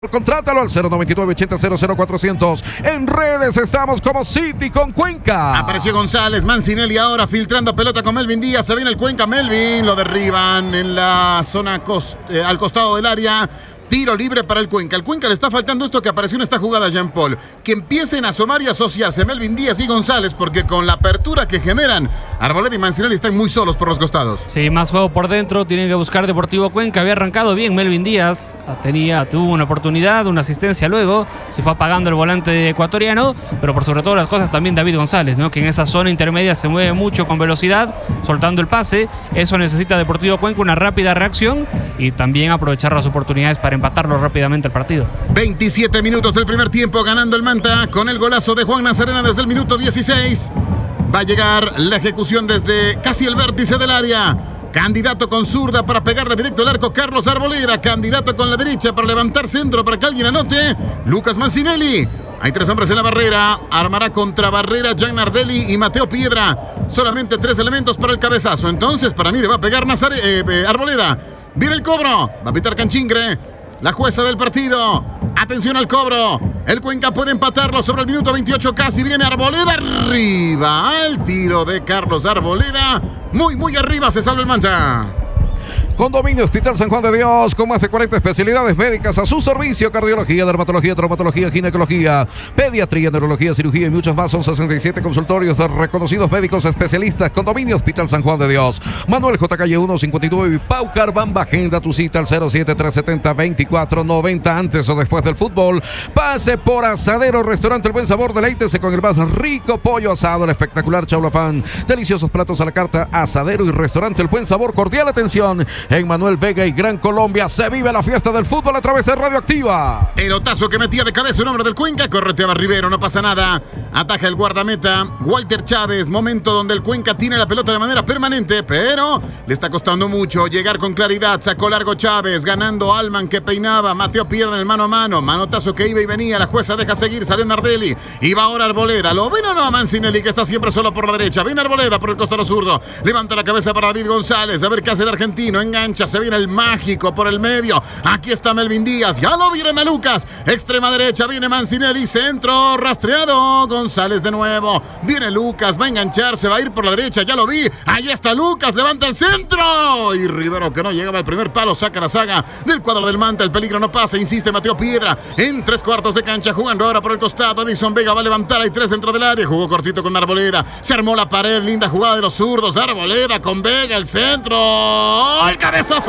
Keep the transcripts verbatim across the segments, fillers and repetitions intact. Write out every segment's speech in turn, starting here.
Contrátalo al cero noventa y nueve ochenta cero cero cuatrocientos. En redes estamos como City con Cuenca. Apareció González, Mancinelli ahora filtrando pelota con Melvin Díaz. Se viene el Cuenca, Melvin lo derriban en la zona cost, eh, al costado del área. Tiro libre para el Cuenca. Al Cuenca le está faltando esto que apareció en esta jugada, Jean Paul. Que empiecen a asomar y asociarse Melvin Díaz y González, porque con la apertura que generan, Arboleda y Mancinelli están muy solos por los costados. Sí, más juego por dentro. Tienen que buscar Deportivo Cuenca. Había arrancado bien Melvin Díaz. Tenía, tuvo una oportunidad, una asistencia luego. Se fue apagando el volante ecuatoriano. Pero por sobre todo las cosas también David González, ¿no? Que en esa zona intermedia se mueve mucho con velocidad, soltando el pase. Eso necesita Deportivo Cuenca, una rápida reacción y también aprovechar las oportunidades para empatarlo rápidamente el partido. veintisiete minutos del primer tiempo ganando el Manta con el golazo de Juan Nazarena desde el minuto dieciséis. Va a llegar la ejecución desde casi el vértice del área. Candidato con zurda para pegarle directo al arco Carlos Arboleda. Candidato con la derecha para levantar centro para que alguien anote Lucas Mancinelli. Hay tres hombres en la barrera. Armará contra barrera Gian Nardelli y Mateo Piedra. Solamente tres elementos para el cabezazo. Entonces para mí le va a pegar Nazare, eh, eh, Arboleda. Viene el cobro. Va a pitar Canchingre, la jueza del partido. Atención al cobro. El Cuenca puede empatarlo sobre el minuto veintiocho. Casi viene Arboleda arriba. Al tiro de Carlos Arboleda. Muy, muy arriba se salva el Manta. Condominio Hospital San Juan de Dios, con más de cuarenta especialidades médicas a su servicio: cardiología, dermatología, traumatología, ginecología, pediatría, neurología, cirugía y muchos más. Son sesenta y siete consultorios de reconocidos médicos especialistas. Condominio Hospital San Juan de Dios, Manuel J. Calle uno cincuenta y nueve, Paucar Bamba. Agenda tu cita al cero siete tres siete cero veinticuatro noventa. Antes o después del fútbol, pase por Asadero Restaurante El Buen Sabor. Deleítese con el más rico pollo asado, el espectacular chaulafán, deliciosos platos a la carta. Asadero y Restaurante El Buen Sabor. Cordial atención en Manuel Vega y Gran Colombia. Se vive la fiesta del fútbol a través de Radioactiva. Pelotazo que metía de cabeza un hombre del Cuenca. Correteaba Rivero, no pasa nada. Ataja el guardameta Walter Chávez. Momento donde el Cuenca tiene la pelota de manera permanente, pero le está costando mucho llegar con claridad. Sacó largo Chávez, ganando Alman que peinaba. Mateo Piedra en el mano a mano. Manotazo que iba y venía. La jueza deja seguir. Salió Nardelli. Y va ahora Arboleda. ¿Lo ven o no a Mancinelli, que está siempre solo por la derecha? Viene Arboleda por el costado zurdo. Levanta la cabeza para David González. A ver qué hace el argentino. Engancha. Se viene el mágico por el medio. Aquí está Melvin Díaz. Ya lo vieron a Lucas. Extrema derecha. Viene Mancinelli. Centro rastreado. González de nuevo. Viene Lucas. Va a enganchar. Se va a ir por la derecha. Ya lo vi. Ahí está Lucas. Levanta el centro. Y Rivero, que no llegaba al primer palo, saca la saga del cuadro del Manta. El peligro no pasa. Insiste Mateo Piedra. En tres cuartos de cancha. Jugando ahora por el costado. Edison Vega va a levantar. Hay tres dentro del área. Jugó cortito con Arboleda. Se armó la pared. Linda jugada de los zurdos. Arboleda con Vega. El centro. El cabezazo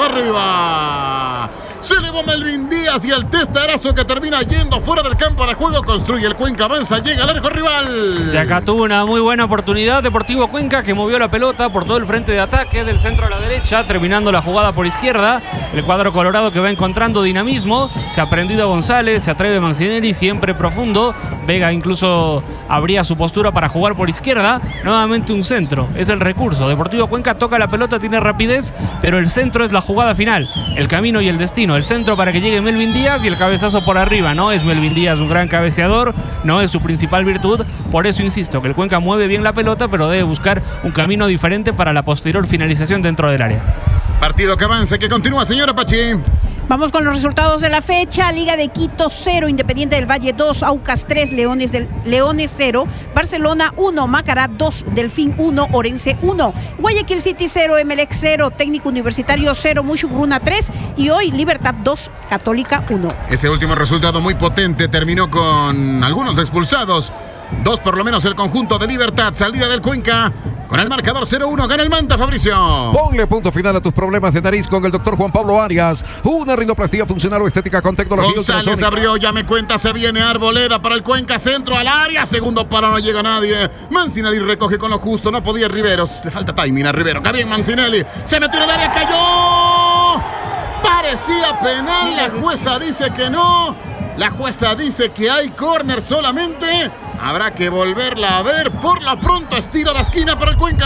arriba. Se elevó Melvin Díaz y el testarazo que termina yendo fuera del campo de juego. Construye el Cuenca, avanza, llega al arco rival. De acá tuvo una muy buena oportunidad Deportivo Cuenca, que movió la pelota por todo el frente de ataque del centro a la derecha, terminando la jugada por izquierda. El cuadro colorado que va encontrando dinamismo. Se ha prendido González, se atreve Mancinelli, siempre profundo. Vega incluso abría su postura para jugar por izquierda. Nuevamente un centro, es el recurso. Deportivo Cuenca toca la pelota, tiene rapidez, pero el centro es la jugada final, el camino y el destino. El centro para que llegue Melvin Díaz y el cabezazo por arriba. No es Melvin Díaz un gran cabeceador, no es su principal virtud. Por eso insisto que el Cuenca mueve bien la pelota, pero debe buscar un camino diferente para la posterior finalización dentro del área. Partido que avanza, que continúa, señora Pachi. Vamos con los resultados de la fecha. Liga de Quito cero, Independiente del Valle dos, Aucas tres, Leones, del, Leones cero, Barcelona uno, Macará dos, Delfín uno, Orense uno, Guayaquil City cero, Emelec cero, Técnico Universitario cero, Muchugruna tres y hoy Libertad dos, Católica uno. Ese último resultado muy potente terminó con algunos expulsados. Dos por lo menos el conjunto de Libertad. Salida del Cuenca con el marcador cero uno. Gana el Manta, Fabricio. Ponle punto final a tus problemas de nariz con el doctor Juan Pablo Arias. Una rinoplastia funcional o estética con tecnología González ultrasónica. abrió, ya me cuenta, se viene Arboleda para el Cuenca, centro al área, segundo palo, no llega nadie. Mancinelli recoge con lo justo, no podía Riveros. Le falta timing a Rivero. Que bien Mancinelli. Se metió en el área, cayó. Parecía penal, la jueza dice que no. La jueza dice que hay córner solamente. Habrá que volverla a ver. Por lo pronto es tiro de esquina para el Cuenca.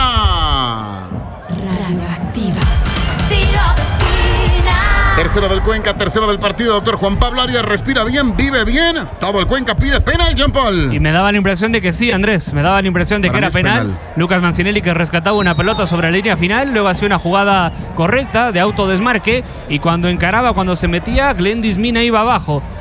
Radioactiva. Tiro de esquina. Tercero del Cuenca, tercero del partido, doctor Juan Pablo Arias. Respira bien, vive bien. Todo el Cuenca pide penal, Jean Paul. Y me daba la impresión de que sí, Andrés. Me daba la impresión de Para que era mí es penal. penal. Lucas Mancinelli, que rescataba una pelota sobre la línea final. Luego hacía una jugada correcta de autodesmarque. Y cuando encaraba, cuando se metía, Glendis Mina iba abajo.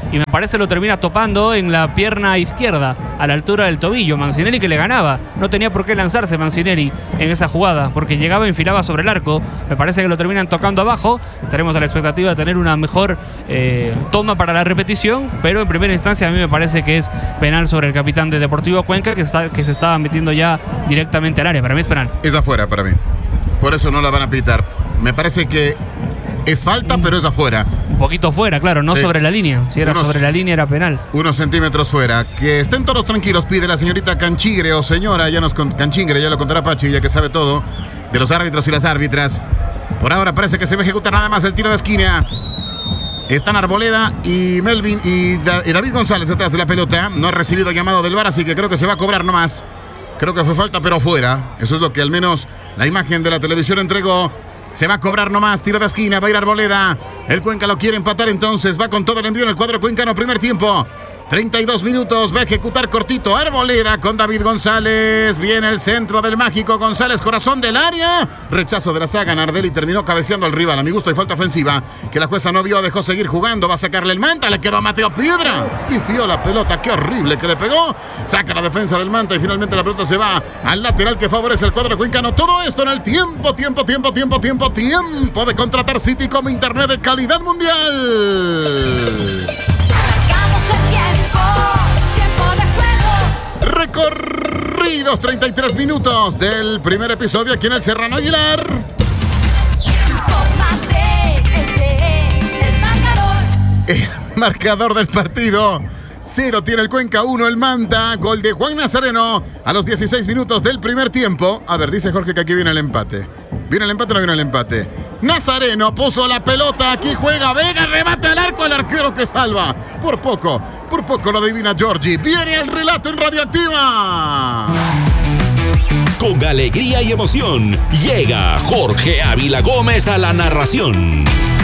y me parece lo termina topando en la pierna izquierda, a la altura del tobillo. Mancinelli, que le ganaba, no tenía por qué lanzarse Mancinelli en esa jugada, porque llegaba y enfilaba sobre el arco. Me parece que lo terminan tocando abajo. Estaremos a la expectativa de tener una mejor eh, toma para la repetición, pero en primera instancia a mí me parece que es penal sobre el capitán de Deportivo Cuenca, que, está, que se estaba metiendo ya directamente al área. Para mí es penal. Es afuera para mí. Por eso no la van a pitar. Me parece que es falta, pero es afuera. Un poquito fuera, claro, no Sí. sobre la línea. Si era Unos- sobre la línea era penal. Unos centímetros fuera. Que estén todos tranquilos, pide la señorita Canchigre o señora, ya nos con, Canchingre, ya lo contará Pachi, ya que sabe todo de los árbitros y las árbitras. Por ahora parece que se va a ejecutar nada más el tiro de esquina. Están Arboleda y Melvin y, Da- y David González detrás de la pelota. No ha recibido llamado del V A R, así que creo que se va a cobrar nomás. Creo que fue falta, pero fuera. Eso es lo que al menos la imagen de la televisión entregó. Se va a cobrar nomás, tiro de esquina, va a ir Arboleda. El Cuenca lo quiere empatar, entonces va con todo el envío en el cuadro cuencano, primer tiempo. treinta y dos minutos, va a ejecutar cortito Arboleda con David González. Viene el centro del mágico González, corazón del área. Rechazo de la saga, Nardelli terminó cabeceando al rival. A mi gusto hay falta ofensiva, que la jueza no vio, dejó seguir jugando. Va a sacarle el Manta, le quedó a Mateo Piedra. Pifió la pelota, qué horrible que le pegó. Saca la defensa del Manta y finalmente la pelota se va al lateral que favorece el cuadro cuencano. Todo esto en el tiempo, tiempo, tiempo, tiempo, tiempo, tiempo de contratar City como internet de calidad mundial. Marcamos el tiempo, tiempo de juego. Recorridos treinta y tres minutos del primer episodio aquí en el Serrano Aguilar. Infórmate, este es el marcador. El marcador del partido. Cero tiene el Cuenca, uno el Manta. Gol de Juan Nazareno a los dieciséis minutos del primer tiempo. A ver, dice Jorge que aquí viene el empate. ¿Viene el empate o no viene el empate? Nazareno puso la pelota, aquí juega Vega, remate al arco, el arquero que salva. Por poco, por poco lo adivina Giorgi. Viene el relato en Radioactiva. Con alegría y emoción, llega Jorge Ávila Gómez a la narración.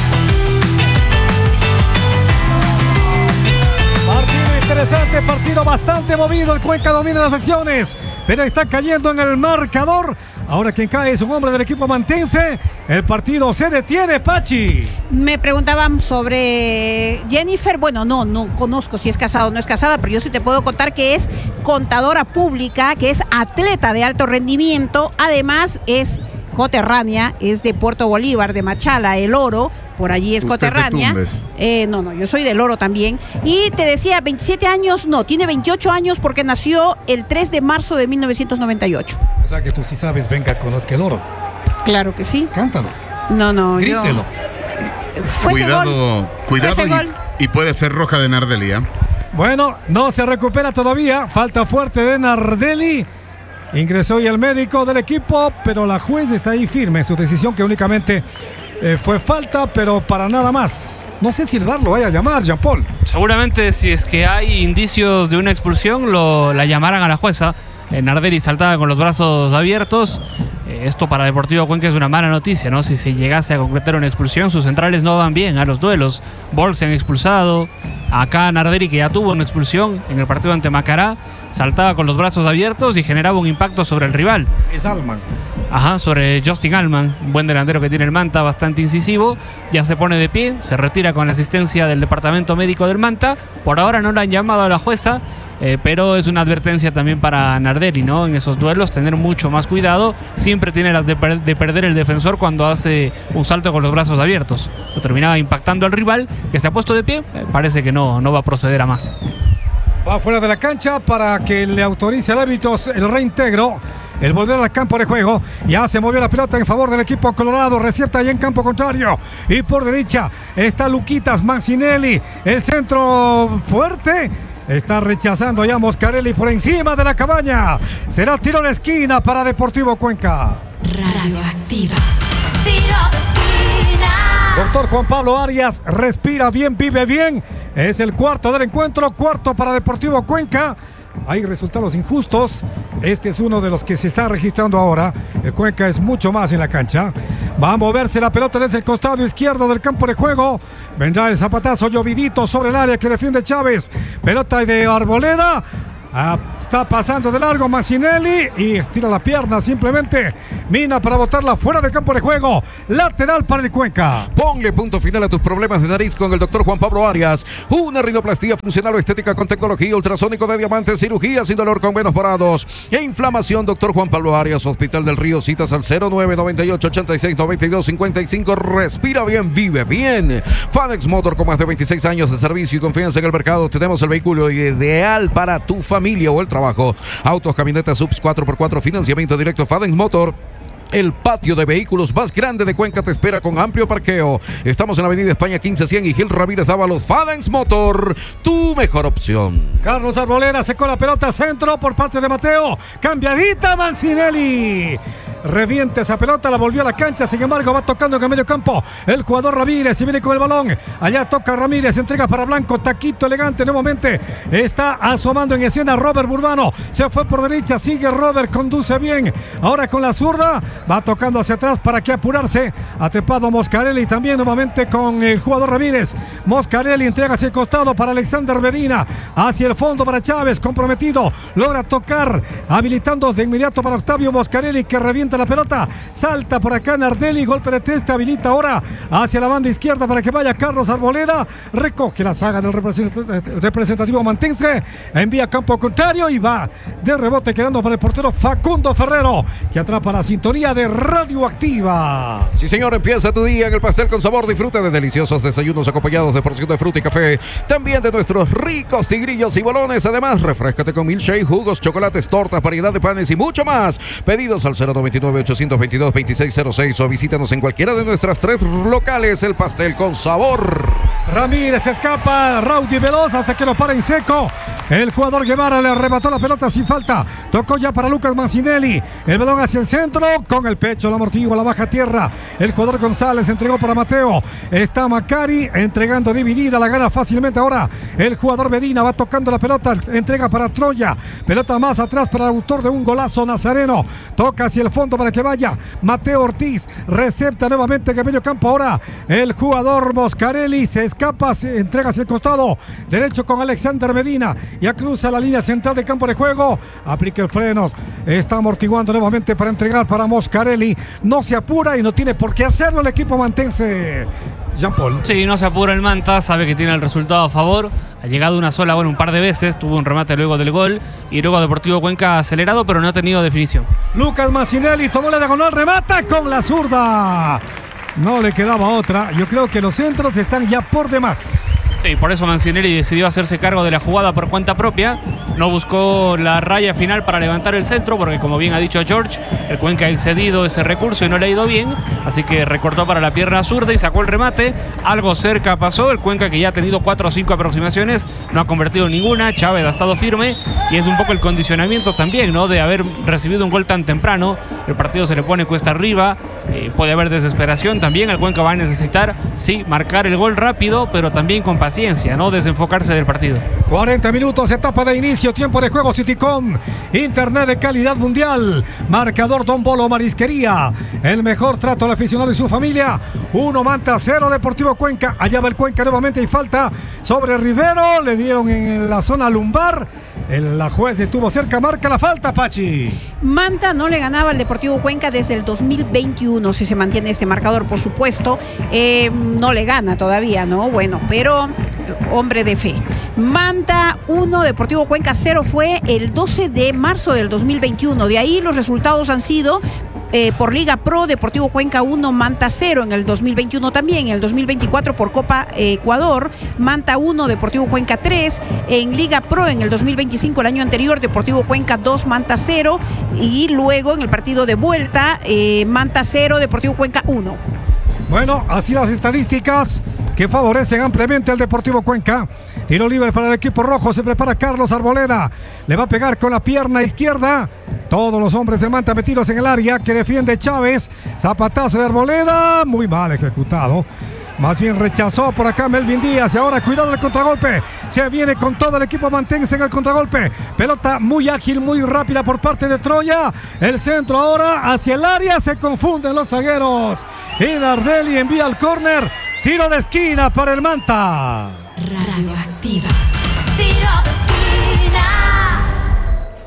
Partido interesante, partido bastante movido. El Cuenca domina las acciones, pero está cayendo en el marcador. Ahora quien cae es un hombre del equipo mantense. El partido se detiene, Pachi. Me preguntaban sobre Jennifer. Bueno, no, no conozco si es casada o no es casada, pero yo sí te puedo contar que es contadora pública, que es atleta de alto rendimiento. Además es coterránea, es de Puerto Bolívar, de Machala, El Oro. Por allí es Usted de coterránea. Tumbes. Eh, no, no, yo soy del Oro también. Y te decía, veintisiete años, no, tiene veintiocho años porque nació el tres de marzo de mil novecientos noventa y ocho. O sea que tú sí sabes, venga, conozca el oro. Claro que sí. Cántalo, No, no, yo- grítelo. Fue ese gol. Cuidado, cuidado Fue ese gol. y, y puede ser roja de Nardelli, ¿eh? Bueno, no se recupera todavía. Falta fuerte de Nardelli. Ingresó y el médico del equipo, pero la juez está ahí firme en su decisión que únicamente eh, fue falta, pero para nada más. No sé si el V A R lo vaya a llamar, Jean Paul. Seguramente si es que hay indicios de una expulsión, lo, la llamarán a la jueza. Eh, Nardelli saltaba con los brazos abiertos. Eh, esto para Deportivo Cuenca es una mala noticia, ¿no? Si se llegase a concretar una expulsión, sus centrales no van bien a los duelos. Bol se han expulsado. Acá Nardelli, que ya tuvo una expulsión en el partido ante Macará, saltaba con los brazos abiertos y generaba un impacto sobre el rival. Es Alman. Ajá, sobre Justin Allman, un buen delantero que tiene el Manta, bastante incisivo. Ya se pone de pie, se retira con la asistencia del departamento médico del Manta. Por ahora no la han llamado a la jueza, eh, pero es una advertencia también para Nardelli, ¿no? En esos duelos, tener mucho más cuidado. Siempre tiene las de, per- de perder el defensor cuando hace un salto con los brazos abiertos. Lo terminaba impactando al rival, que se ha puesto de pie. Eh, parece que no, no va a proceder a más. Va fuera de la cancha para que le autorice al árbitro el reintegro. El volver al campo de juego. Ya se movió la pelota en favor del equipo colorado. Recieta ahí en campo contrario. Y por derecha está Luquitas Mancinelli. El centro fuerte. Está rechazando ya Moscarelli por encima de la cabaña. Será tiro de esquina para Deportivo Cuenca. Radioactiva. Tiro de esquina. Doctor Juan Pablo Arias, respira bien, vive bien. Es el cuarto del encuentro, cuarto para Deportivo Cuenca. Hay resultados injustos. Este es uno de los que se está registrando ahora. El Cuenca es mucho más en la cancha. Va a moverse la pelota desde el costado izquierdo del campo de juego. Vendrá el zapatazo llovidito sobre el área que defiende Chávez. Pelota de Arboleda. Ah, está pasando de largo Mancinelli y estira la pierna simplemente. Mina para botarla fuera del campo de juego. Lateral para el Cuenca. Ponle punto final a tus problemas de nariz con el doctor Juan Pablo Arias. Una rinoplastia funcional o estética con tecnología ultrasónico de diamantes, cirugía sin dolor con venos morados e inflamación. Doctor Juan Pablo Arias, Hospital del Río. Citas al cero nueve noventa y ocho ochenta y seis noventa y dos cincuenta y cinco. Respira bien, vive bien. FedEx Motor, con más de veintiséis años de servicio y confianza en el mercado. Tenemos el vehículo ideal para tu familia o el trabajo. Autos, camionetas, subs cuatro por cuatro, financiamiento directo. FedEx Motor. El patio de vehículos más grande de Cuenca te espera con amplio parqueo. Estamos en la avenida España quince cien y Gil Ramírez Dávalos. FedEx Motor, tu mejor opción. Carlos Arboleda secó la pelota, centro por parte de Mateo. Cambiadita Mancinelli. Reviente esa pelota, la volvió a la cancha, sin embargo va tocando en el medio campo el jugador Ramírez y viene con el balón, allá toca Ramírez, entrega para Blanco, taquito elegante nuevamente, está asomando en escena Robert Burbano, se fue por derecha, sigue Robert, conduce bien, ahora con la zurda, va tocando hacia atrás para que apurarse, atrapado Moscarelli también nuevamente con el jugador Ramírez, Moscarelli entrega hacia el costado para Alexander Medina, hacia el fondo para Chávez, comprometido, logra tocar, habilitando de inmediato para Octavio Moscarelli que revienta la pelota, salta por acá Nardelli, golpe de testa, habilita ahora hacia la banda izquierda para que vaya Carlos Arboleda, recoge la saga del representativo mantense, envía a campo contrario y va de rebote quedando para el portero Facundo Ferrero, que atrapa la sintonía de Radioactiva. Sí señor, empieza tu día en el Pastel con Sabor, disfruta de deliciosos desayunos acompañados de porción de fruta y café, también de nuestros ricos tigrillos y bolones, además refréscate con milkshake, jugos, chocolates, tortas, variedad de panes y mucho más, pedidos al cero noventa y nueve ochocientos veintidós veintiséis cero seis o visítanos en cualquiera de nuestras tres locales. El Pastel con Sabor. Ramírez escapa, Raudy veloz hasta que lo para en seco. El jugador Guevara le arrebató la pelota sin falta. Tocó ya para Lucas Mancinelli. El balón hacia el centro, con el pecho, la amortigua, la baja tierra. El jugador González entregó para Mateo. Está Macari entregando dividida, la gana fácilmente ahora. El jugador Medina va tocando la pelota, entrega para Troya. Pelota más atrás para el autor de un golazo, Nazareno. Toca hacia el fondo para que vaya Mateo Ortiz. Recepta nuevamente en el medio campo ahora. El jugador Moscarelli se escapa, se entrega hacia el costado derecho con Alexander Medina. Ya cruza la línea central de campo de juego. Aplica el freno. Está amortiguando nuevamente para entregar para Moscarelli. No se apura y no tiene por qué hacerlo el equipo mantense. Jean Paul. Sí, no se apura el Manta, sabe que tiene el resultado a favor. Ha llegado una sola, bueno, un par de veces. Tuvo un remate luego del gol. Y luego Deportivo Cuenca acelerado, pero no ha tenido definición. Lucas Mancinelli tomó la diagonal, remata con la zurda. No le quedaba otra. Yo creo que los centros están ya por demás. Sí, por eso Mancinelli decidió hacerse cargo de la jugada por cuenta propia. No buscó la raya final para levantar el centro, porque como bien ha dicho George, el Cuenca ha excedido ese recurso y no le ha ido bien. Así que recortó para la pierna zurda y sacó el remate. Algo cerca pasó. El Cuenca, que ya ha tenido cuatro o cinco aproximaciones, no ha convertido ninguna. Chávez ha estado firme y es un poco el condicionamiento también, ¿no? De haber recibido un gol tan temprano. El partido se le pone cuesta arriba. Eh, puede haber desesperación también. El Cuenca va a necesitar, sí, marcar el gol rápido, pero también con paciencia, no desenfocarse del partido. cuarenta minutos, etapa de inicio, tiempo de juego. Citycom, internet de calidad mundial. Marcador Don Bolo Marisquería, el mejor trato al aficionado y su familia. Uno Manta, cero Deportivo Cuenca. Allá va el Cuenca nuevamente y falta sobre Rivero. Le dieron en la zona lumbar. El, la juez estuvo cerca, marca la falta, Pachi. Manta no le ganaba al Deportivo Cuenca desde el dos mil veintiuno, si se mantiene este marcador, por supuesto. Eh, no le gana todavía, ¿no? Bueno, pero hombre de fe. Manta uno, Deportivo Cuenca cero fue el doce de marzo del dos mil veintiuno. De ahí los resultados han sido... Eh, por Liga Pro, Deportivo Cuenca uno, Manta cero en el dos mil veintiuno también. En el dos mil veinticuatro por Copa eh, Ecuador, Manta uno, Deportivo Cuenca tres. En Liga Pro en el dos mil veinticinco, el año anterior, Deportivo Cuenca dos, Manta cero. Y luego en el partido de vuelta, eh, Manta cero, Deportivo Cuenca uno. Bueno, así las estadísticas que favorecen ampliamente al Deportivo Cuenca. Tiro libre para el equipo rojo, se prepara Carlos Arboleda. Le va a pegar con la pierna izquierda. Todos los hombres de Manta metidos en el área que defiende Chávez. Zapatazo de Arboleda, muy mal ejecutado. Más bien rechazó por acá Melvin Díaz. Y ahora cuidado del contragolpe. Se viene con todo el equipo mantense en el contragolpe. Pelota muy ágil, muy rápida por parte de Troya. El centro ahora hacia el área. Se confunden los zagueros. Y Nardelli envía al córner. Tiro de esquina para el Manta. Radioactiva. Tiro de esquina.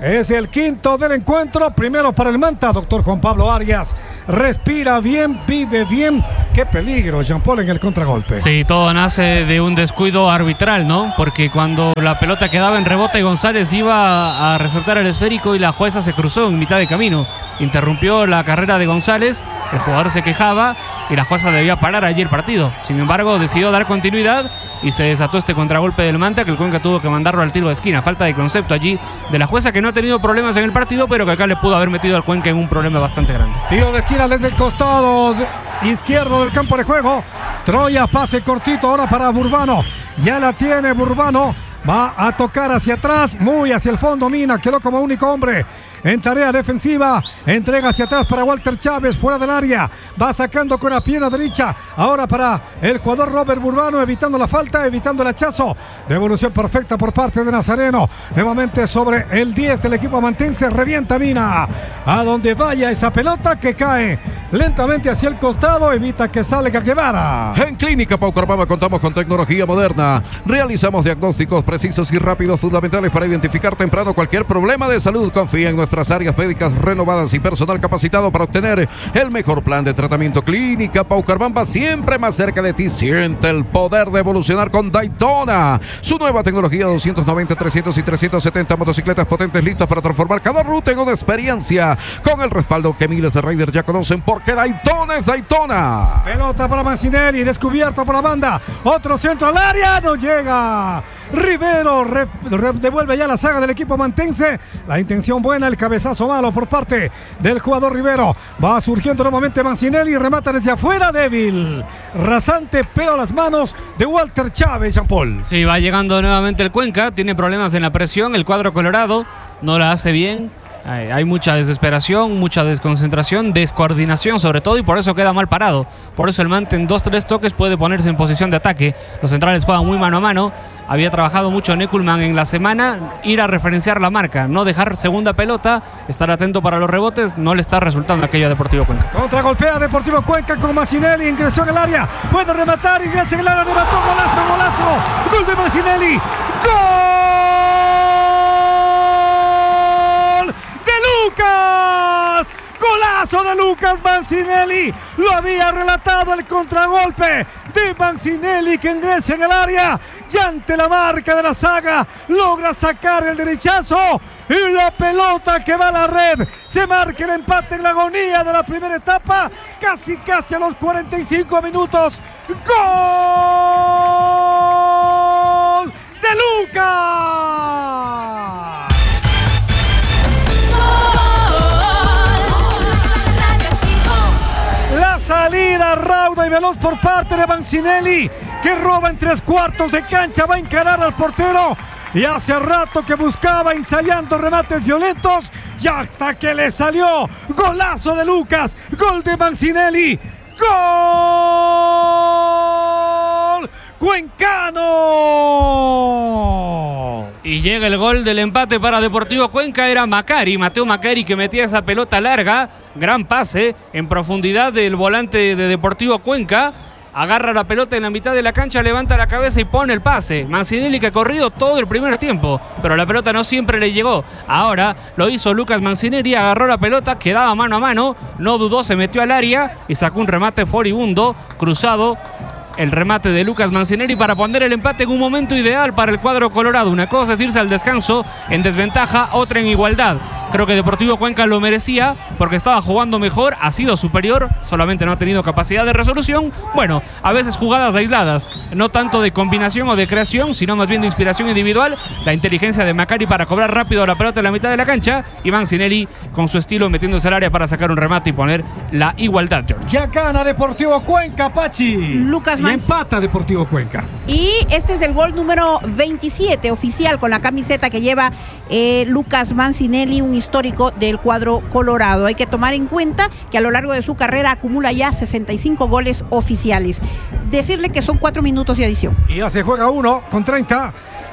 Es el quinto del encuentro. Primero para el Manta, doctor Juan Pablo Arias. Respira bien, vive bien. Qué peligro, Jean-Paul, en el contragolpe. Sí, todo nace de un descuido arbitral, ¿no? Porque cuando la pelota quedaba en rebote, González iba a resaltar el esférico y la jueza se cruzó en mitad de camino. Interrumpió la carrera de González, el jugador se quejaba y la jueza debía parar allí el partido. Sin embargo, decidió dar continuidad y se desató este contragolpe del Manta, que el Cuenca tuvo que mandarlo al tiro de esquina. Falta de concepto allí de la jueza, que no ha tenido problemas en el partido, pero que acá le pudo haber metido al Cuenca en un problema bastante grande. Tiro de esquina desde el costado izquierdo del campo de juego. Troya, pase cortito ahora para Burbano. Ya la tiene Burbano. Va a tocar hacia atrás, muy hacia el fondo. Mina quedó como único hombre en tarea defensiva. Entrega hacia atrás para Walter Chávez, fuera del área. Va sacando con la pierna derecha. Ahora para el jugador Robert Burbano, evitando la falta, evitando el hachazo. Devolución perfecta por parte de Nazareno. Nuevamente sobre el diez del equipo mantense. Revienta Mina. A donde vaya esa pelota, que cae lentamente hacia el costado. Evita que salga Guevara. En Clínica Paucarpama contamos con tecnología moderna. Realizamos diagnósticos precisos y rápidos, fundamentales para identificar temprano cualquier problema de salud. Confía en nuestras áreas médicas renovadas y personal capacitado para obtener el mejor plan de tratamiento. Clínica Paucarpama, siempre más cerca de ti. Siente el poder de evolucionar con Daytona. Su nueva tecnología doscientos noventa, trescientos y trescientos setenta motocicletas potentes listas para transformar cada ruta en una experiencia. Con el respaldo que miles de riders ya conocen, porque Daytona es Daytona. Pelota para Mancinelli, descubierto por la banda. Otro centro al área, no llega. Rivero re, re, devuelve ya la saga del equipo mantense. La intención buena, el cabezazo malo por parte del jugador Rivero. Va surgiendo nuevamente Mancinelli, remata desde afuera, débil, rasante, pero a las manos de Walter Chávez, Jean-Paul. Sí, va llegando nuevamente el Cuenca, tiene problemas en la presión, el cuadro colorado no la hace bien. Hay, hay mucha desesperación, mucha desconcentración, descoordinación sobre todo, y por eso queda mal parado. Por eso el Mante en dos, tres toques puede ponerse en posición de ataque. Los centrales juegan muy mano a mano. Había trabajado mucho Neckelman en la semana, ir a referenciar la marca, no dejar segunda pelota, estar atento para los rebotes. No le está resultando aquello a Deportivo Cuenca. Contragolpea Deportivo Cuenca con Mancinelli, ingresó en el área, puede rematar, ingresa en el área, remató, golazo, golazo, gol de Mancinelli, gol de Lucas, golazo de Lucas Mancinelli. Lo había relatado el contragolpe de Mancinelli, que ingresa en el área y ante la marca de la saga logra sacar el derechazo y la pelota que va a la red. Se marca el empate en la agonía de la primera etapa, casi casi a los cuarenta y cinco minutos. ¡Gol de Lucas! La salida rauda y veloz por parte de Mancinelli, que roba en tres cuartos de cancha, va a encarar al portero y hace rato que buscaba, ensayando remates violentos, y hasta que le salió. Golazo de Lucas, gol de Mancinelli, gol cuencano. Y llega el gol del empate para Deportivo Cuenca. Era Macari, Mateo Macari, que metía esa pelota larga. Gran pase en profundidad del volante de Deportivo Cuenca. Agarra la pelota en la mitad de la cancha, levanta la cabeza y pone el pase. Mancinelli, que ha corrido todo el primer tiempo, pero la pelota no siempre le llegó. Ahora lo hizo Lucas Mancinelli, agarró la pelota, quedaba mano a mano, no dudó, se metió al área y sacó un remate furibundo, cruzado. El remate de Lucas Mancinelli para poner el empate en un momento ideal para el cuadro colorado. Una cosa es irse al descanso en desventaja, otra en igualdad. Creo que Deportivo Cuenca lo merecía porque estaba jugando mejor, ha sido superior, solamente no ha tenido capacidad de resolución. Bueno, a veces jugadas aisladas, no tanto de combinación o de creación, sino más bien de inspiración individual. La inteligencia de Macari para cobrar rápido la pelota en la mitad de la cancha, y Mancinelli con su estilo metiéndose al área para sacar un remate y poner la igualdad, George. Ya gana Deportivo Cuenca, Pachi. Lucas Y empata Deportivo Cuenca. Y este es el gol número veintisiete oficial con la camiseta que lleva eh, Lucas Mancinelli, un histórico del cuadro colorado. Hay que tomar en cuenta que a lo largo de su carrera acumula ya sesenta y cinco goles oficiales. Decirle que son cuatro minutos de adición. Y ya se juega uno con treinta.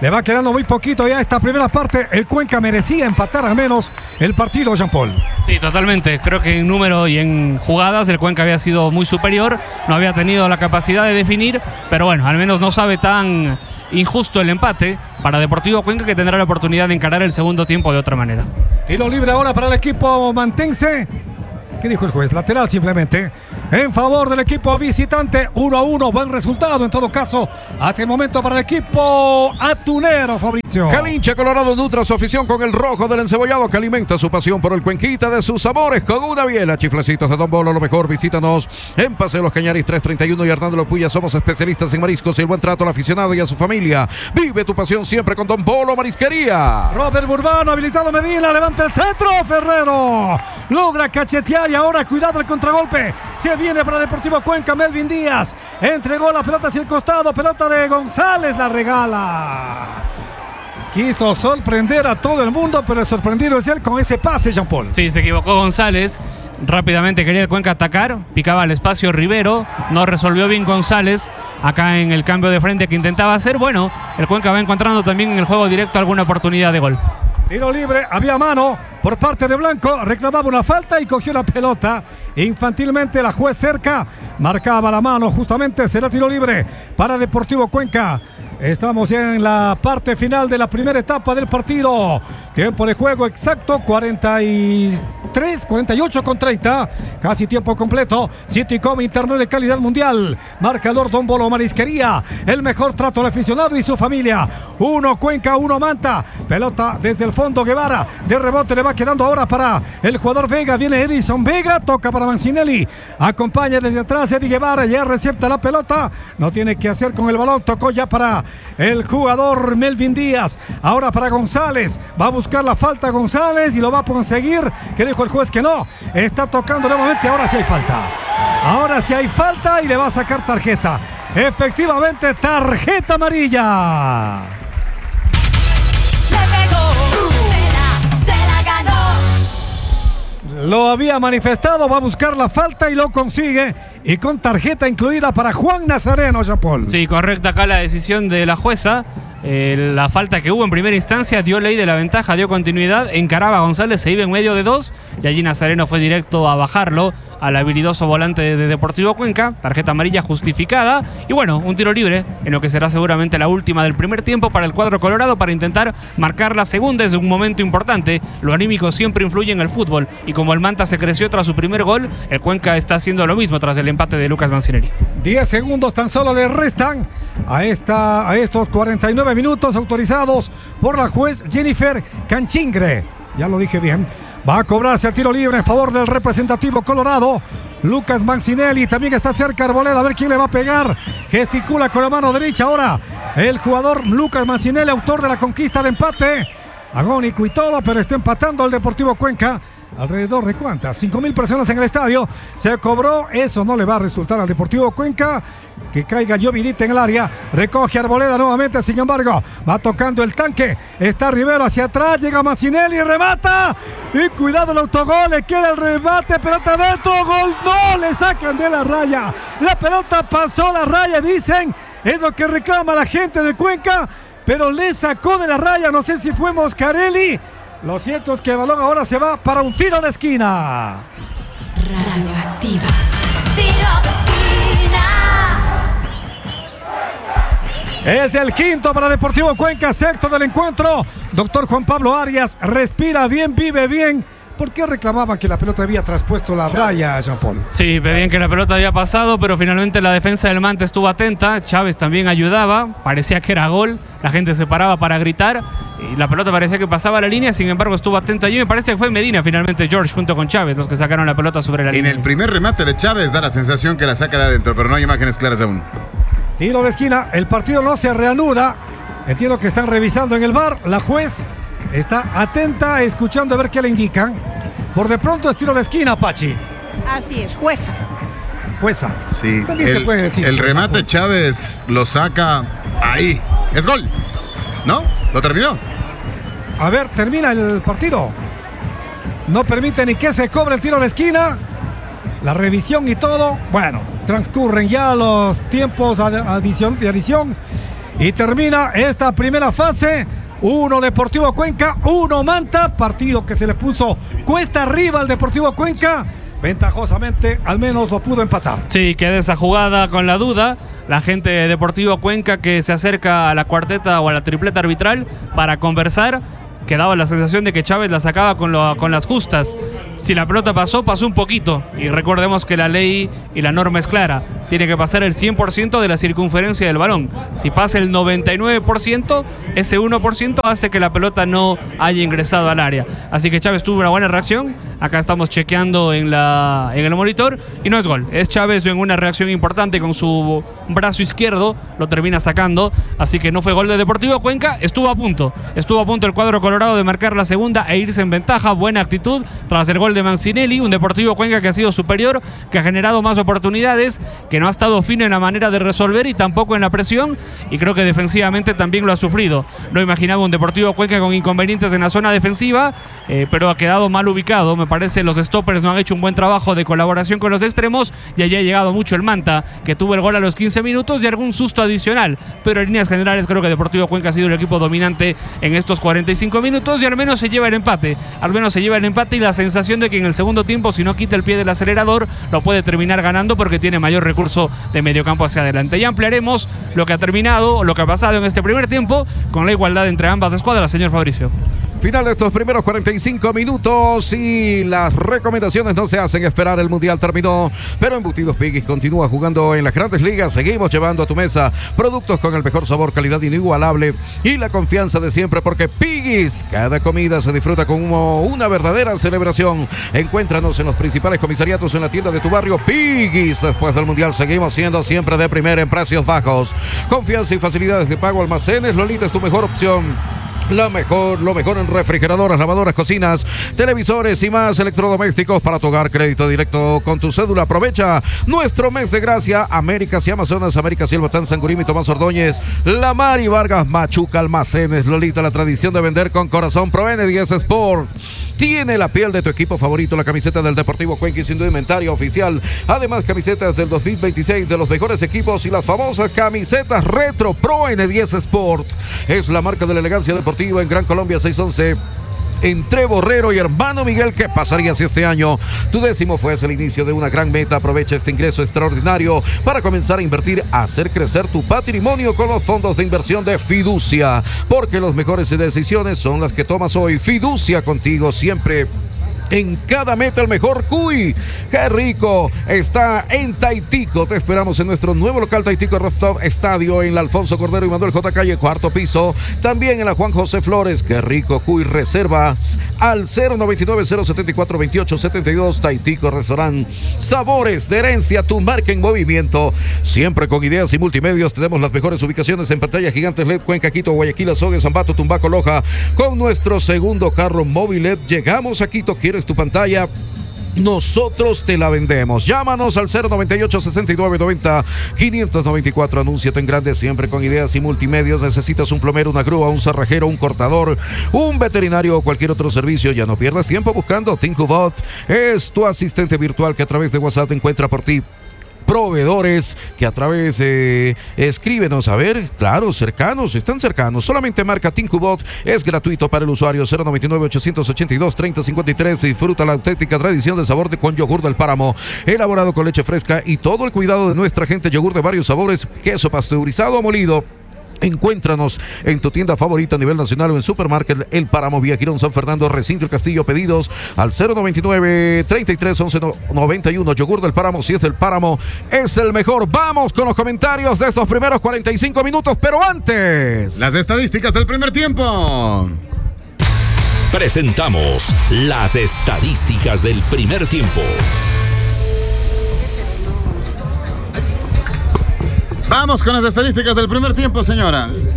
Le va quedando muy poquito ya esta primera parte. El Cuenca merecía empatar al menos el partido, Jean Paul. Sí, totalmente. Creo que en número y en jugadas el Cuenca había sido muy superior. No había tenido la capacidad de definir. Pero bueno, al menos no sabe tan injusto el empate para Deportivo Cuenca, que tendrá la oportunidad de encarar el segundo tiempo de otra manera. Tiro libre ahora para el equipo mantense. ¿Qué dijo el juez? Lateral simplemente. En favor del equipo visitante. uno a uno. Buen resultado en todo caso. Hasta el momento para el equipo atunero, Fabricio. Calincha Colorado nutra su afición con el rojo del encebollado, que alimenta su pasión por el Cuenquita de sus sabores con una biela. Chiflecitos de Don Bolo, lo mejor. Visítanos en Paseo Los Cañaris trescientos treinta y uno y Hernando Puya. Somos especialistas en mariscos y el buen trato al aficionado y a su familia. Vive tu pasión siempre con Don Bolo Marisquería. Robert Burbano, habilitado Medina, levanta el centro. Ferrero logra cachetear y ahora cuidado el contragolpe. Se viene para Deportivo Cuenca. Melvin Díaz entregó la pelota hacia el costado. Pelota de González, la regala. Quiso sorprender a todo el mundo, pero el sorprendido es él con ese pase, Jean Paul. Sí, se equivocó González. Rápidamente quería el Cuenca atacar, picaba al espacio Rivero, no resolvió bien González acá en el cambio de frente que intentaba hacer. Bueno, el Cuenca va encontrando también en el juego directo alguna oportunidad de gol. Tiro libre, había mano por parte de Blanco, reclamaba una falta y cogió la pelota. Infantilmente la juez cerca, marcaba la mano, justamente será tiro libre para Deportivo Cuenca. Estamos ya en la parte final de la primera etapa del partido. Tiempo de juego exacto, cuarenta y tres, cuarenta y ocho con treinta. Casi tiempo completo. Citycom, internet de calidad mundial. Marcador Don Bolo Marisquería. El mejor trato al aficionado y su familia. Uno Cuenca, uno Manta. Pelota desde el fondo Guevara. De rebote le va quedando ahora para el jugador Vega. Viene Edison Vega. Toca para Mancinelli. Acompaña desde atrás Eddie Guevara. Ya recepta la pelota. No tiene que hacer con el balón. Tocó ya para el jugador Melvin Díaz. Ahora para González. Va a buscar la falta González y lo va a conseguir. Que dijo el juez que no. Está tocando nuevamente. Ahora sí hay falta. Ahora sí hay falta y le va a sacar tarjeta. Efectivamente, tarjeta amarilla. Le pegó, se la, se la ganó. Lo había manifestado, va a buscar la falta y lo consigue. Y con tarjeta incluida para Juan Nazareno, Jean Paul. Sí, correcta acá la decisión de la jueza. Eh, la falta que hubo en primera instancia dio ley de la ventaja, dio continuidad, encaraba a González, se iba en medio de dos y allí Nazareno fue directo a bajarlo al habilidoso volante de, de Deportivo Cuenca. Tarjeta amarilla justificada y bueno, un tiro libre en lo que será seguramente la última del primer tiempo para el cuadro colorado para intentar marcar la segunda. Es un momento importante, lo anímico siempre influye en el fútbol y como el Manta se creció tras su primer gol, el Cuenca está haciendo lo mismo tras el empate de Lucas Mancinelli. diez segundos tan solo le restan a, esta, a estos cuarenta y nueve minutos autorizados por la juez Jennifer Canchingre. Ya lo dije bien. Va a cobrarse el tiro libre en favor del representativo colorado. Lucas Mancinelli también está cerca Arboleda. A ver quién le va a pegar. Gesticula con la mano derecha ahora el jugador Lucas Mancinelli, autor de la conquista de empate. Agónico y todo, pero está empatando el Deportivo Cuenca. Alrededor de cuántas, cinco mil personas en el estadio. Se cobró, eso no le va a resultar al Deportivo Cuenca. Que caiga Llovinita en el área. Recoge Arboleda nuevamente, sin embargo va tocando el tanque. Está Rivero hacia atrás, llega Mancinelli, remata. Y cuidado el autogol, le queda el remate, pelota adentro, gol, no, le sacan de la raya. La pelota pasó la raya, dicen, es lo que reclama la gente de Cuenca, pero le sacó de la raya, no sé si fue Moscarelli. Lo cierto es que el balón ahora se va para un tiro de esquina. Radioactiva. Tiro de esquina. Es el quinto para Deportivo Cuenca, sexto del encuentro. Doctor Juan Pablo Arias, respira bien, vive bien. ¿Por qué reclamaban que la pelota había traspuesto la raya, Jean Paul? Sí, pedían que la pelota había pasado, pero finalmente la defensa del Manta estuvo atenta. Chávez también ayudaba, parecía que era gol. La gente se paraba para gritar y la pelota parecía que pasaba la línea. Sin embargo, estuvo atento allí. Me parece que fue Medina finalmente, George, junto con Chávez, los que sacaron la pelota sobre la En línea. el primer remate de Chávez da la sensación que la saca de adentro, pero no hay imágenes claras aún. Tiro de esquina, el partido no se reanuda. Entiendo que están revisando en el V A R. La juez está atenta, escuchando a ver qué le indican. Por de pronto es tiro de esquina, Pachi. Así es, jueza. Jueza. Sí, También el, se puede decir. el remate Chávez lo saca ahí. Es gol, ¿no? ¿Lo terminó? A ver, termina el partido. No permite ni que se cobre el tiro de esquina. La revisión y todo. Bueno, transcurren ya los tiempos de adición, de adición. Y termina esta primera fase. Uno Deportivo Cuenca, uno Manta. Partido que se le puso cuesta arriba al Deportivo Cuenca. Ventajosamente, al menos lo pudo empatar. Sí, queda esa jugada con la duda. La gente de Deportivo Cuenca que se acerca a la cuarteta o a la tripleta arbitral para conversar. Que daba la sensación de que Chávez la sacaba con, lo, con las justas. Si la pelota pasó, pasó un poquito. Y recordemos que la ley y la norma es clara. Tiene que pasar el cien por ciento de la circunferencia del balón. Si pasa el noventa y nueve por ciento, ese uno por ciento hace que la pelota no haya ingresado al área. Así que Chávez tuvo una buena reacción. Acá estamos chequeando en, la, en el monitor. Y no es gol. Es Chávez en una reacción importante con su brazo izquierdo. Lo termina sacando. Así que no fue gol de Deportivo Cuenca. Estuvo a punto. Estuvo a punto el cuadro colorado de marcar la segunda e irse en ventaja. Buena actitud tras el gol de Mancinelli. Un Deportivo Cuenca que ha sido superior, que ha generado más oportunidades, que no ha estado fino en la manera de resolver y tampoco en la presión, y creo que defensivamente también lo ha sufrido. No imaginaba un Deportivo Cuenca con inconvenientes en la zona defensiva, eh, pero ha quedado mal ubicado. Me parece los stoppers no han hecho un buen trabajo de colaboración con los extremos, y allí ha llegado mucho el Manta, que tuvo el gol a los quince minutos y algún susto adicional, pero en líneas generales creo que Deportivo Cuenca ha sido el equipo dominante en estos cuarenta y cinco minutos, y al menos se lleva el empate, al menos se lleva el empate y la sensación de que en el segundo tiempo, si no quita el pie del acelerador, lo puede terminar ganando porque tiene mayor recurso de mediocampo hacia adelante. Ya ampliaremos lo que ha terminado, lo que ha pasado en este primer tiempo con la igualdad entre ambas escuadras, señor Fabricio. Final de estos primeros cuarenta y cinco minutos y las recomendaciones no se hacen esperar. El Mundial terminó, pero Embutidos Piggy's continúa jugando en las grandes ligas. Seguimos llevando a tu mesa productos con el mejor sabor, calidad inigualable y la confianza de siempre, porque Piggy's, cada comida se disfruta como una verdadera celebración. Encuéntranos en los principales comisariatos en la tienda de tu barrio. Piggy's, después del Mundial seguimos siendo siempre de primera en precios bajos. Confianza y facilidades de pago. Almacenes Lolita es tu mejor opción. La mejor, lo mejor en refrigeradoras, lavadoras, cocinas, televisores y más electrodomésticos para tu hogar. Crédito directo con tu cédula. Aprovecha nuestro mes de gracia. Américas y Amazonas, Américas y el Batán, Sangurín, Tomás Ordóñez, La Mar y Vargas, Machuca, Almacenes Lolita, la tradición de vender con corazón. Pro N diez Sport tiene la piel de tu equipo favorito, la camiseta del Deportivo Cuenca y sin indumentaria oficial. Además, camisetas del dos mil veintiséis de los mejores equipos y las famosas camisetas retro. Pro N diez Sport es la marca de la elegancia deportiva en Gran Colombia seiscientos once. Entre Borrero y Hermano Miguel. ¿Qué pasaría si este año tu décimo fuese el inicio de una gran meta? Aprovecha este ingreso extraordinario para comenzar a invertir, a hacer crecer tu patrimonio con los fondos de inversión de Fiducia, porque las mejores decisiones son las que tomas hoy. Fiducia, contigo siempre. En cada meta el mejor cuy. ¡Qué rico! Está en Taitico. Te esperamos en nuestro nuevo local Taitico Rooftop Estadio en la Alfonso Cordero y Manuel J. Calle, cuarto piso. También en la Juan José Flores. ¡Qué rico cuy! Reservas al cero noventa y nueve, cero setenta y cuatro, veintiocho setenta y dos. Taitico Restaurant. Sabores de herencia, tu marca en movimiento. Siempre con ideas y multimedios. Tenemos las mejores ubicaciones en pantalla gigantes L E D. Cuenca, Quito, Guayaquil, Azogues, Ambato, Tumbaco, Loja. Con nuestro segundo carro móvil L E D llegamos a Quito. ¿Quieres tu pantalla? Nosotros te la vendemos. Llámanos al cero noventa y ocho, sesenta y nueve, noventa, quinientos noventa y cuatro. Anúnciate en grande, siempre con ideas y multimedios. Necesitas un plomero, una grúa, un cerrajero, un cortador, un veterinario o cualquier otro servicio. Ya no pierdas tiempo buscando. TinkuBot es tu asistente virtual que a través de WhatsApp te encuentra por ti. Proveedores que a través de eh, escríbenos, a ver, claro, cercanos, están cercanos. Solamente marca TinkuBot, es gratuito para el usuario. Cero noventa y nueve, ochocientos ochenta y dos, treinta cincuenta y tres. Disfruta la auténtica tradición del sabor de con yogur del páramo, elaborado con leche fresca y todo el cuidado de nuestra gente. Yogur de varios sabores, queso pasteurizado o molido. Encuéntranos en tu tienda favorita a nivel nacional o en Supermarket El Páramo, Vía Girón, San Fernando, Recinto El Castillo. Pedidos al cero noventa y nueve, treinta y tres, once, noventa y uno. Yogur del Páramo, si es del Páramo, es el mejor. Vamos con los comentarios de estos primeros cuarenta y cinco minutos, pero antes, las estadísticas del primer tiempo. Presentamos las estadísticas del primer tiempo. Vamos con las estadísticas del primer tiempo, señora.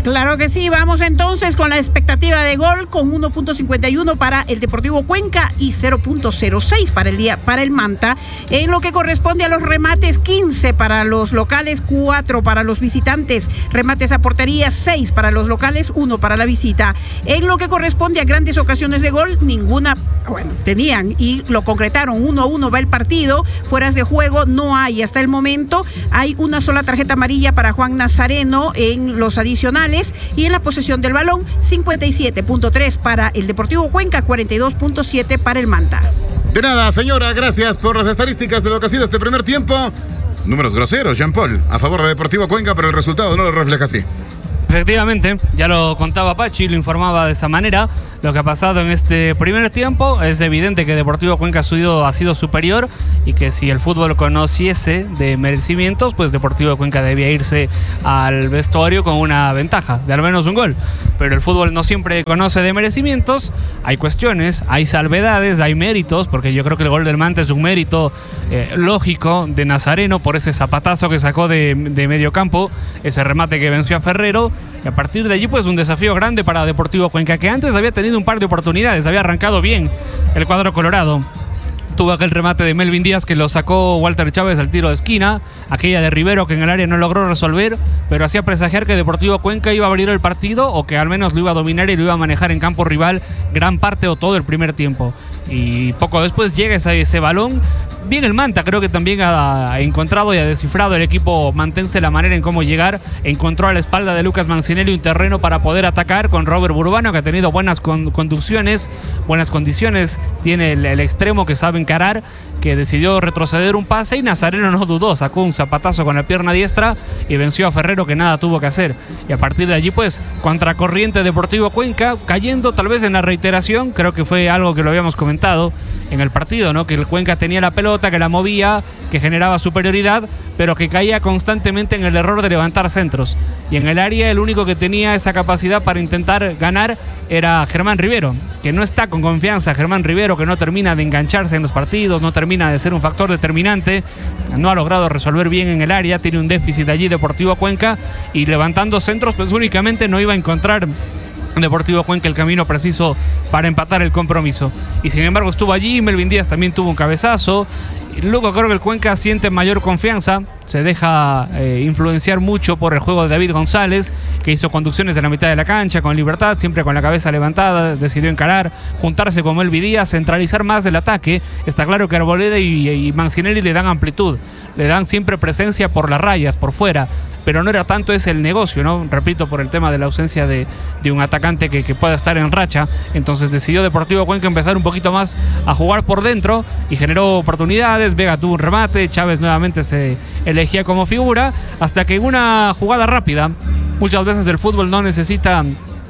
Claro que sí, vamos entonces con la expectativa de gol con uno punto cincuenta y uno para el Deportivo Cuenca y cero punto cero seis para el día para el Manta. En lo que corresponde a los remates, quince para los locales, cuatro para los visitantes. Remates a portería, seis para los locales, uno para la visita. En lo que corresponde a grandes ocasiones de gol, ninguna, bueno, tenían y lo concretaron. uno a uno va el partido. Fueras de juego no hay hasta el momento. Hay una sola tarjeta amarilla para Juan Nazareno en los adicionales. Y en la posesión del balón, cincuenta y siete punto tres para el Deportivo Cuenca, cuarenta y dos punto siete para el Manta. De nada, señora, gracias por las estadísticas de lo que ha sido este primer tiempo. Números groseros, Jean Paul, a favor de Deportivo Cuenca, pero el resultado no lo refleja así. Efectivamente, ya lo contaba Pachi, lo informaba de esa manera. Lo que ha pasado en este primer tiempo es evidente que Deportivo Cuenca ha sido, ha sido superior y que si el fútbol conociese de merecimientos, pues Deportivo Cuenca debía irse al vestuario con una ventaja, de al menos un gol. Pero el fútbol no siempre conoce de merecimientos, hay cuestiones, hay salvedades, hay méritos, porque yo creo que el gol del Manta es un mérito eh, lógico de Nazareno por ese zapatazo que sacó de, de medio campo, ese remate que venció a Ferrero. Y a partir de allí, pues un desafío grande para Deportivo Cuenca, que antes había tenido un par de oportunidades, había arrancado bien el cuadro colorado. Tuvo aquel remate de Melvin Díaz que lo sacó Walter Chávez al tiro de esquina, aquella de Rivero que en el área no logró resolver, pero hacía presagiar que Deportivo Cuenca iba a abrir el partido o que al menos lo iba a dominar y lo iba a manejar en campo rival gran parte o todo el primer tiempo. Y poco después llega ese, ese balón. Bien el Manta, creo que también ha encontrado y ha descifrado el equipo mantense la manera en cómo llegar. Encontró a la espalda de Lucas Mancinelli un terreno para poder atacar con Robert Burbano, que ha tenido buenas con, conducciones, buenas condiciones. Tiene el, el extremo que sabe encarar, que decidió retroceder un pase y Nazareno no dudó, sacó un zapatazo con la pierna diestra y venció a Ferrero, que nada tuvo que hacer. Y a partir de allí, pues, contracorriente Deportivo Cuenca, cayendo tal vez en la reiteración. Creo que fue algo que lo habíamos comentado en el partido, ¿no? Que el Cuenca tenía la pelota, que la movía, que generaba superioridad, pero que caía constantemente en el error de levantar centros. Y en el área el único que tenía esa capacidad para intentar ganar era Germán Rivero, que no está con confianza. Germán Rivero, que no termina de engancharse en los partidos, no termina de ser un factor determinante, no ha logrado resolver bien en el área, tiene un déficit allí Deportivo Cuenca, y levantando centros pues únicamente no iba a encontrar Deportivo Cuenca el camino preciso para empatar el compromiso. Y sin embargo estuvo allí, Melvin Díaz también tuvo un cabezazo. Y luego creo que el Cuenca siente mayor confianza, se deja eh, influenciar mucho por el juego de David González, que hizo conducciones de la mitad de la cancha con libertad, siempre con la cabeza levantada, decidió encarar, juntarse con Melvin Díaz, centralizar más el ataque. Está claro que Arboleda y, y Mancinelli le dan amplitud, le dan siempre presencia por las rayas, por fuera, pero no era tanto ese el negocio, ¿no? Repito, por el tema de la ausencia de, de un atacante que, que pueda estar en racha. Entonces decidió Deportivo Cuenca empezar un poquito más a jugar por dentro y generó oportunidades. Vega tuvo un remate, Chávez nuevamente se elegía como figura, hasta que en una jugada rápida, muchas veces el fútbol no necesita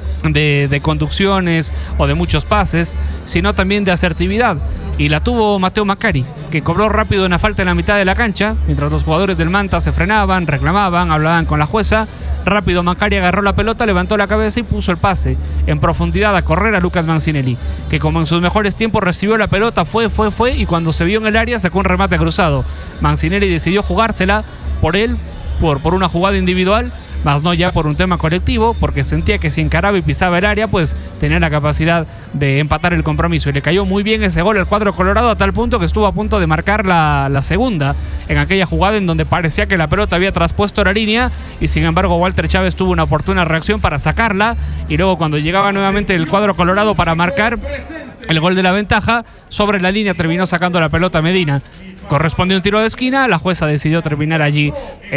de, de conducciones o de muchos pases, sino también de asertividad. Y la tuvo Mateo Macari, que cobró rápido una falta en la mitad de la cancha, mientras los jugadores del Manta se frenaban, reclamaban, hablaban con la jueza. Rápido Macari agarró la pelota, levantó la cabeza y puso el pase en profundidad a correr a Lucas Mancinelli, que como en sus mejores tiempos recibió la pelota, fue, fue, fue, y cuando se vio en el área sacó un remate cruzado. Mancinelli decidió jugársela por él, por, por una jugada individual, más no ya por un tema colectivo, porque sentía que si encaraba y pisaba el área, pues tenía la capacidad de empatar el compromiso. Y le cayó muy bien ese gol al cuadro colorado, a tal punto que estuvo a punto de marcar la, la segunda en aquella jugada en donde parecía que la pelota había traspuesto la línea, y sin embargo Walter Chávez tuvo una oportuna reacción para sacarla, y luego cuando llegaba nuevamente el cuadro colorado para marcar el gol de la ventaja, sobre la línea terminó sacando la pelota Medina. Correspondió un tiro de esquina, la jueza decidió terminar allí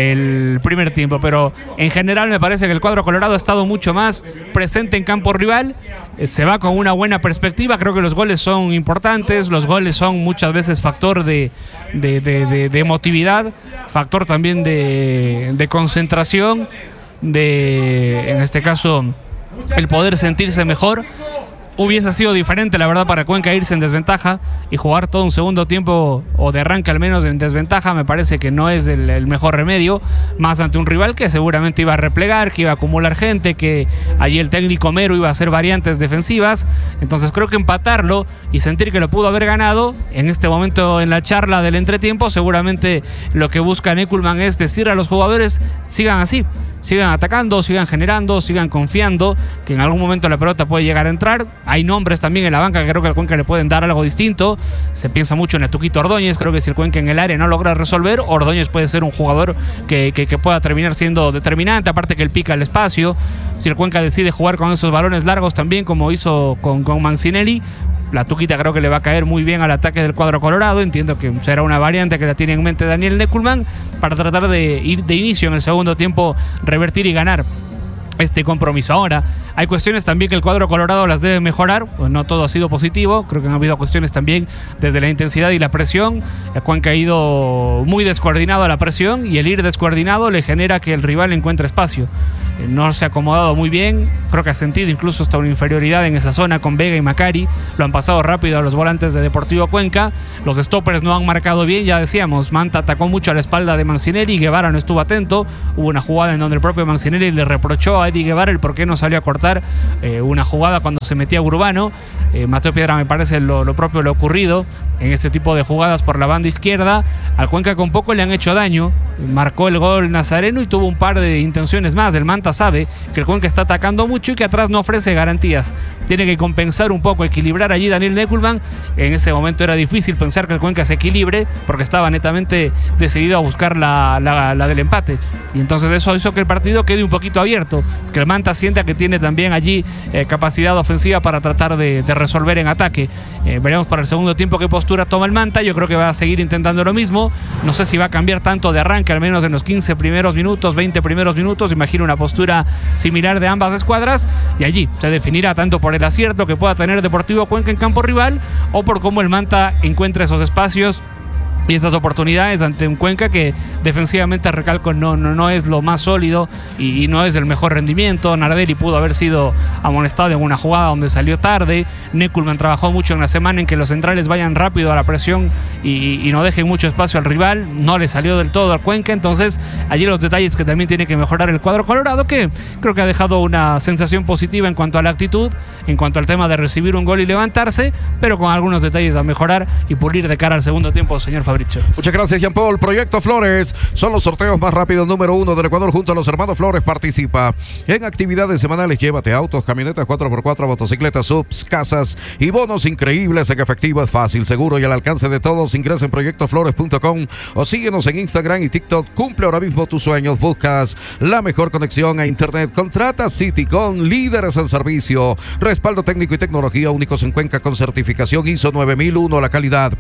el primer tiempo, pero en general me parece que el cuadro colorado ha estado mucho más presente en campo rival, eh, se va con una buena perspectiva. Creo que los goles son importantes, los goles son muchas veces factor de, de, de, de, de emotividad, factor también de, de concentración, de, en este caso, el poder sentirse mejor. Hubiese sido diferente, la verdad, para Cuenca irse en desventaja y jugar todo un segundo tiempo, o de arranque al menos, en desventaja. Me parece que no es el, el mejor remedio, más ante un rival que seguramente iba a replegar, que iba a acumular gente, que allí el técnico Mero iba a hacer variantes defensivas. Entonces creo que empatarlo y sentir que lo pudo haber ganado en este momento en la charla del entretiempo, seguramente lo que busca Neckelmann es decir a los jugadores: sigan así, sigan atacando, sigan generando, sigan confiando, que en algún momento la pelota puede llegar a entrar. Hay nombres también en la banca que creo que al Cuenca le pueden dar algo distinto. Se piensa mucho en el Tuquito Ordóñez. Creo que si el Cuenca en el área no logra resolver, Ordóñez puede ser un jugador que, que, que pueda terminar siendo determinante, aparte que él pica el espacio. Si el Cuenca decide jugar con esos balones largos también, como hizo con, con Mancinelli, la Tuquita creo que le va a caer muy bien al ataque del cuadro colorado. Entiendo que será una variante que la tiene en mente Daniel Neckelmann para tratar de ir de inicio en el segundo tiempo, revertir y ganar este compromiso. Ahora, hay cuestiones también que el cuadro colorado las debe mejorar, pues no todo ha sido positivo, creo que han habido cuestiones también desde la intensidad y la presión. El Cuenca ha ido muy descoordinado a la presión y el ir descoordinado le genera que el rival encuentre espacio. No se ha acomodado muy bien, creo que ha sentido incluso hasta una inferioridad en esa zona con Vega y Macari, lo han pasado rápido a los volantes de Deportivo Cuenca, los stoppers no han marcado bien, ya decíamos, Manta atacó mucho a la espalda de Mancinelli, Guevara no estuvo atento, hubo una jugada en donde el propio Mancinelli le reprochó a Eddie Guevara el por qué no salió a cortar eh, una jugada cuando se metía Urbano. eh, Mateo Piedra me parece lo, lo propio lo ocurrido en este tipo de jugadas por la banda izquierda. Al Cuenca con poco le han hecho daño, marcó el gol Nazareno y tuvo un par de intenciones más. El Manta sabe que el Cuenca está atacando mucho y que atrás no ofrece garantías, tiene que compensar un poco, equilibrar allí Daniel Neckelmann. En ese momento era difícil pensar que el Cuenca se equilibre porque estaba netamente decidido a buscar la, la, la del empate, y entonces eso hizo que el partido quede un poquito abierto, que el Manta sienta que tiene también allí eh, capacidad ofensiva para tratar de, de resolver en ataque. Eh, veremos para el segundo tiempo qué postura toma el Manta. Yo creo que va a seguir intentando lo mismo, no sé si va a cambiar tanto de arranque, al menos en los quince primeros minutos, veinte primeros minutos. Imagino una postura similar de ambas escuadras, y allí se definirá tanto por el acierto que pueda tener Deportivo Cuenca en campo rival o por cómo el Manta encuentra esos espacios y estas oportunidades ante un Cuenca que defensivamente, recalco, no, no, no es lo más sólido y, y no es del mejor rendimiento. Nardelli pudo haber sido amonestado en una jugada donde salió tarde. Neckelmann trabajó mucho en la semana en que los centrales vayan rápido a la presión y, y no dejen mucho espacio al rival. No le salió del todo al Cuenca, entonces allí los detalles que también tiene que mejorar el cuadro colorado, que creo que ha dejado una sensación positiva en cuanto a la actitud, en cuanto al tema de recibir un gol y levantarse, pero con algunos detalles a mejorar y pulir de cara al segundo tiempo, señor Fabricio. Muchas gracias, Jean Paul. Proyecto Flores son los sorteos más rápidos número uno del Ecuador. Junto a los hermanos Flores participa en actividades semanales. Llévate autos, camionetas cuatro por cuatro, motocicletas, subs, casas y bonos increíbles en efectivo. Es fácil, seguro y al alcance de todos. Ingresa en proyecto flores punto com o síguenos en Instagram y TikTok. Cumple ahora mismo tus sueños. Buscas la mejor conexión a internet. Contrata Citycon, líderes en servicio, respaldo técnico y tecnología únicos en Cuenca con certificación I S O nueve mil uno. La calidad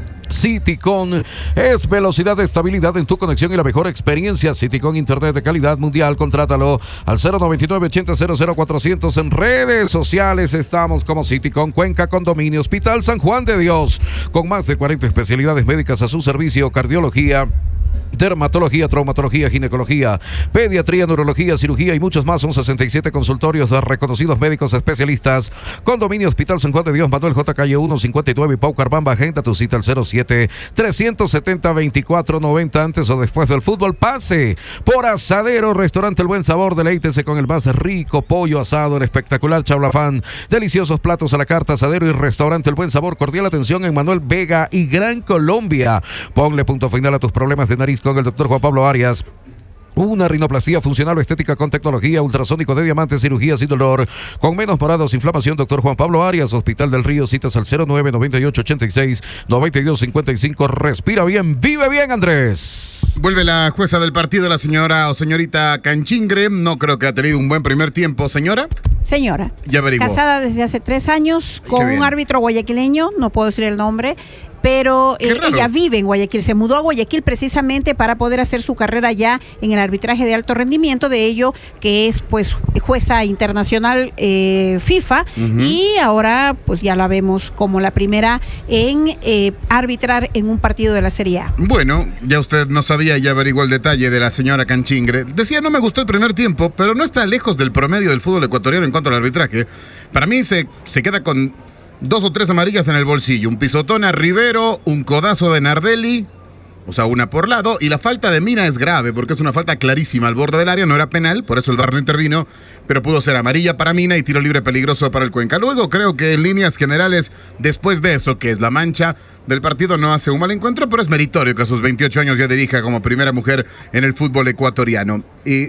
Citycon es velocidad, estabilidad en tu conexión y la mejor experiencia. Citycon, internet de calidad mundial. Contrátalo al cero noventa y nueve, ochenta, cero cero cuatrocientos. En redes sociales estamos como Citycon Cuenca Condominio. Hospital San Juan de Dios, con más de cuarenta especialidades médicas a su servicio: cardiología, dermatología, traumatología, ginecología, pediatría, neurología, cirugía y muchos más. Son sesenta y siete consultorios de reconocidos médicos especialistas. Condominio Hospital San Juan de Dios, Manuel J. Calle uno cincuenta y nueve, Paucarbamba. Agenda tu cita al cero siete, trescientos setenta, veinticuatro noventa. Antes o después del fútbol, pase por Asadero Restaurante El Buen Sabor. Deleítese con el más rico pollo asado, el espectacular chaulafán, deliciosos platos a la carta. Asadero y Restaurante El Buen Sabor. Cordial atención en Manuel Vega y Gran Colombia. Ponle punto final a tus problemas de nariz con el doctor Juan Pablo Arias. Una rinoplastia funcional o estética con tecnología, ultrasónico de diamante, cirugía sin dolor, con menos morados, inflamación. Doctor Juan Pablo Arias, Hospital del Río. Citas al cero nueve, noventa y ocho, ochenta y seis, noventa y dos, cincuenta y cinco. Respira bien, vive bien, Andrés. Vuelve la jueza del partido, la señora o señorita Canchingre. No creo que ha tenido un buen primer tiempo, señora. Señora, ya averiguó. Casada desde hace tres años con Qué un árbitro guayaquileño, no puedo decir el nombre, pero eh, ella vive en Guayaquil, se mudó a Guayaquil precisamente para poder hacer su carrera ya en el arbitraje de alto rendimiento, de ello que es pues jueza internacional eh, FIFA, uh-huh. Y ahora pues ya la vemos como la primera en eh, arbitrar en un partido de la Serie A. Bueno, ya usted no sabía y ya averiguó el detalle de la señora Canchingre. Decía, no me gustó el primer tiempo, pero no está lejos del promedio del fútbol ecuatoriano en cuanto al arbitraje. Para mí se, se queda con dos o tres amarillas en el bolsillo, un pisotón a Rivero, un codazo de Nardelli, o sea, una por lado, y la falta de Mina es grave, porque es una falta clarísima al borde del área, no era penal, por eso el V A R no intervino, pero pudo ser amarilla para Mina y tiro libre peligroso para el Cuenca. Luego creo que en líneas generales, después de eso, que es la mancha del partido, no hace un mal encuentro, pero es meritorio que a sus veintiocho años ya dirija como primera mujer en el fútbol ecuatoriano. Y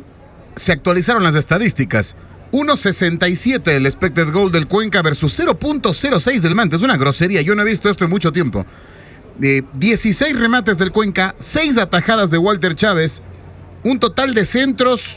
se actualizaron las estadísticas. uno sesenta y siete el expected goal del Cuenca versus cero punto cero seis del Manta. Es una grosería, yo no he visto esto en mucho tiempo. Eh, dieciséis remates del Cuenca, seis atajadas de Walter Chávez, un total de centros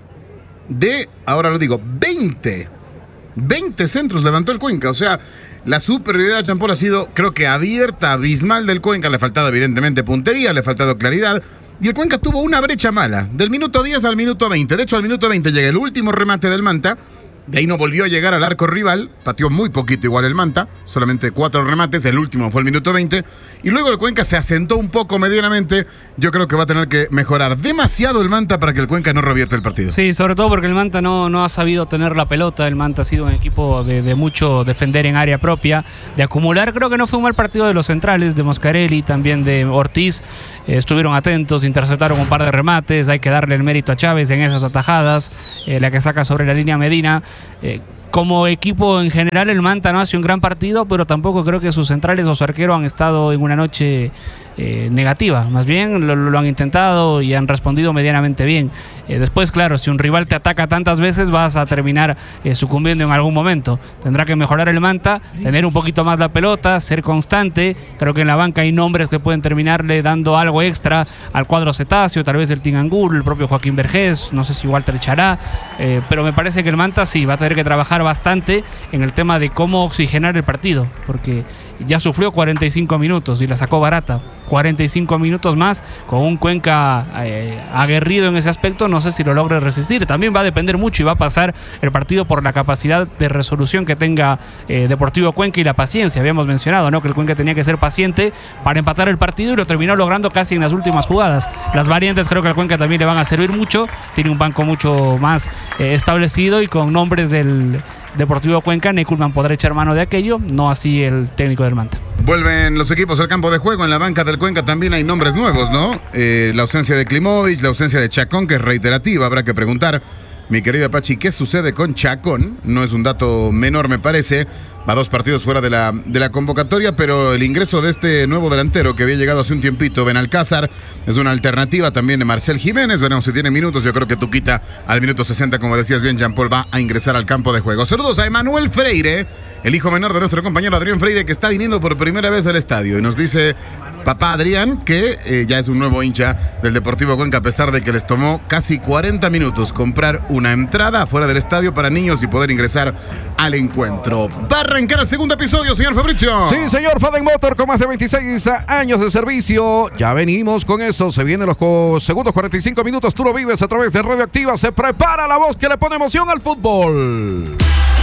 de, ahora lo digo, veinte. veinte centros levantó el Cuenca, o sea, la superioridad de Jean Paul ha sido, creo que abierta, abismal del Cuenca. Le ha faltado evidentemente puntería, le ha faltado claridad. Y el Cuenca tuvo una brecha mala, del minuto diez al minuto veinte. De hecho, al minuto veinte llega el último remate del Manta. De ahí no volvió a llegar al arco rival. Pateó muy poquito igual el Manta. Solamente cuatro remates. El último fue el minuto veinte. Y luego el Cuenca se asentó un poco medianamente. Yo creo que va a tener que mejorar demasiado el Manta para que el Cuenca no revierta el partido. Sí, sobre todo porque el Manta no, no ha sabido tener la pelota. El Manta ha sido un equipo de, de mucho defender en área propia, de acumular. Creo que no fue un mal partido de los centrales, de Moscarelli, también de Ortiz. Eh, estuvieron atentos, interceptaron un par de remates. Hay que darle el mérito a Chávez en esas atajadas. Eh, la que saca sobre la línea Medina. Eh, como equipo en general el Manta no hace un gran partido, pero tampoco creo que sus centrales o su arquero han estado en una noche eh, negativa. Más bien lo, lo han intentado y han respondido medianamente bien. Eh, después, claro, si un rival te ataca tantas veces vas a terminar eh, sucumbiendo en algún momento. Tendrá que mejorar el Manta, tener un poquito más la pelota, ser constante. Creo que en la banca hay nombres que pueden terminarle dando algo extra al cuadro cetáceo, tal vez el Tingangur, el propio Joaquín Vergés, no sé si Walter Chará, eh, pero me parece que el Manta sí va a tener que trabajar bastante en el tema de cómo oxigenar el partido, porque ya sufrió cuarenta y cinco minutos y la sacó barata. cuarenta y cinco minutos más con un Cuenca eh, aguerrido en ese aspecto, no sé si lo logre resistir. También va a depender mucho y va a pasar el partido por la capacidad de resolución que tenga eh, Deportivo Cuenca y la paciencia. Habíamos mencionado, ¿no?, que el Cuenca tenía que ser paciente para empatar el partido y lo terminó logrando casi en las últimas jugadas. Las variantes creo que al Cuenca también le van a servir mucho. Tiene un banco mucho más eh, establecido y con nombres del Deportivo Cuenca. Nekulman podrá echar mano de aquello, no así el técnico del Manta. Vuelven los equipos al campo de juego. En la banca del Cuenca también hay nombres nuevos, ¿no? Eh, la ausencia de Klimovic, la ausencia de Chacón, que es reiterativa. Habrá que preguntar, mi querida Pachi, ¿qué sucede con Chacón? No es un dato menor, me parece. Va dos partidos fuera de la, de la convocatoria, pero el ingreso de este nuevo delantero que había llegado hace un tiempito, Benalcázar, es una alternativa también de Marcel Jiménez. Veremos si tiene minutos. Yo creo que Tuquita al minuto sesenta, como decías bien, Jean Paul, va a ingresar al campo de juego. Saludos a Emanuel Freire, el hijo menor de nuestro compañero Adrián Freire, que está viniendo por primera vez al estadio. Y nos dice papá Adrián que eh, ya es un nuevo hincha del Deportivo Cuenca, a pesar de que les tomó casi cuarenta minutos comprar una entrada fuera del estadio para niños y poder ingresar al encuentro. Va a arrancar el segundo episodio, señor Fabricio. Sí, señor, Faden Motor, con más de veintiséis años de servicio. Ya venimos con eso. Se vienen los co- segundos cuarenta y cinco minutos. Tú lo vives a través de Radioactiva. Se prepara la voz que le pone emoción al fútbol.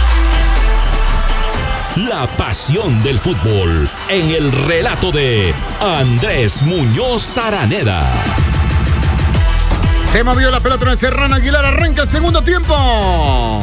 La pasión del fútbol en el relato de Andrés Muñoz Araneda. Se movió la pelota en el Serrano Aguilar. Arranca el segundo tiempo.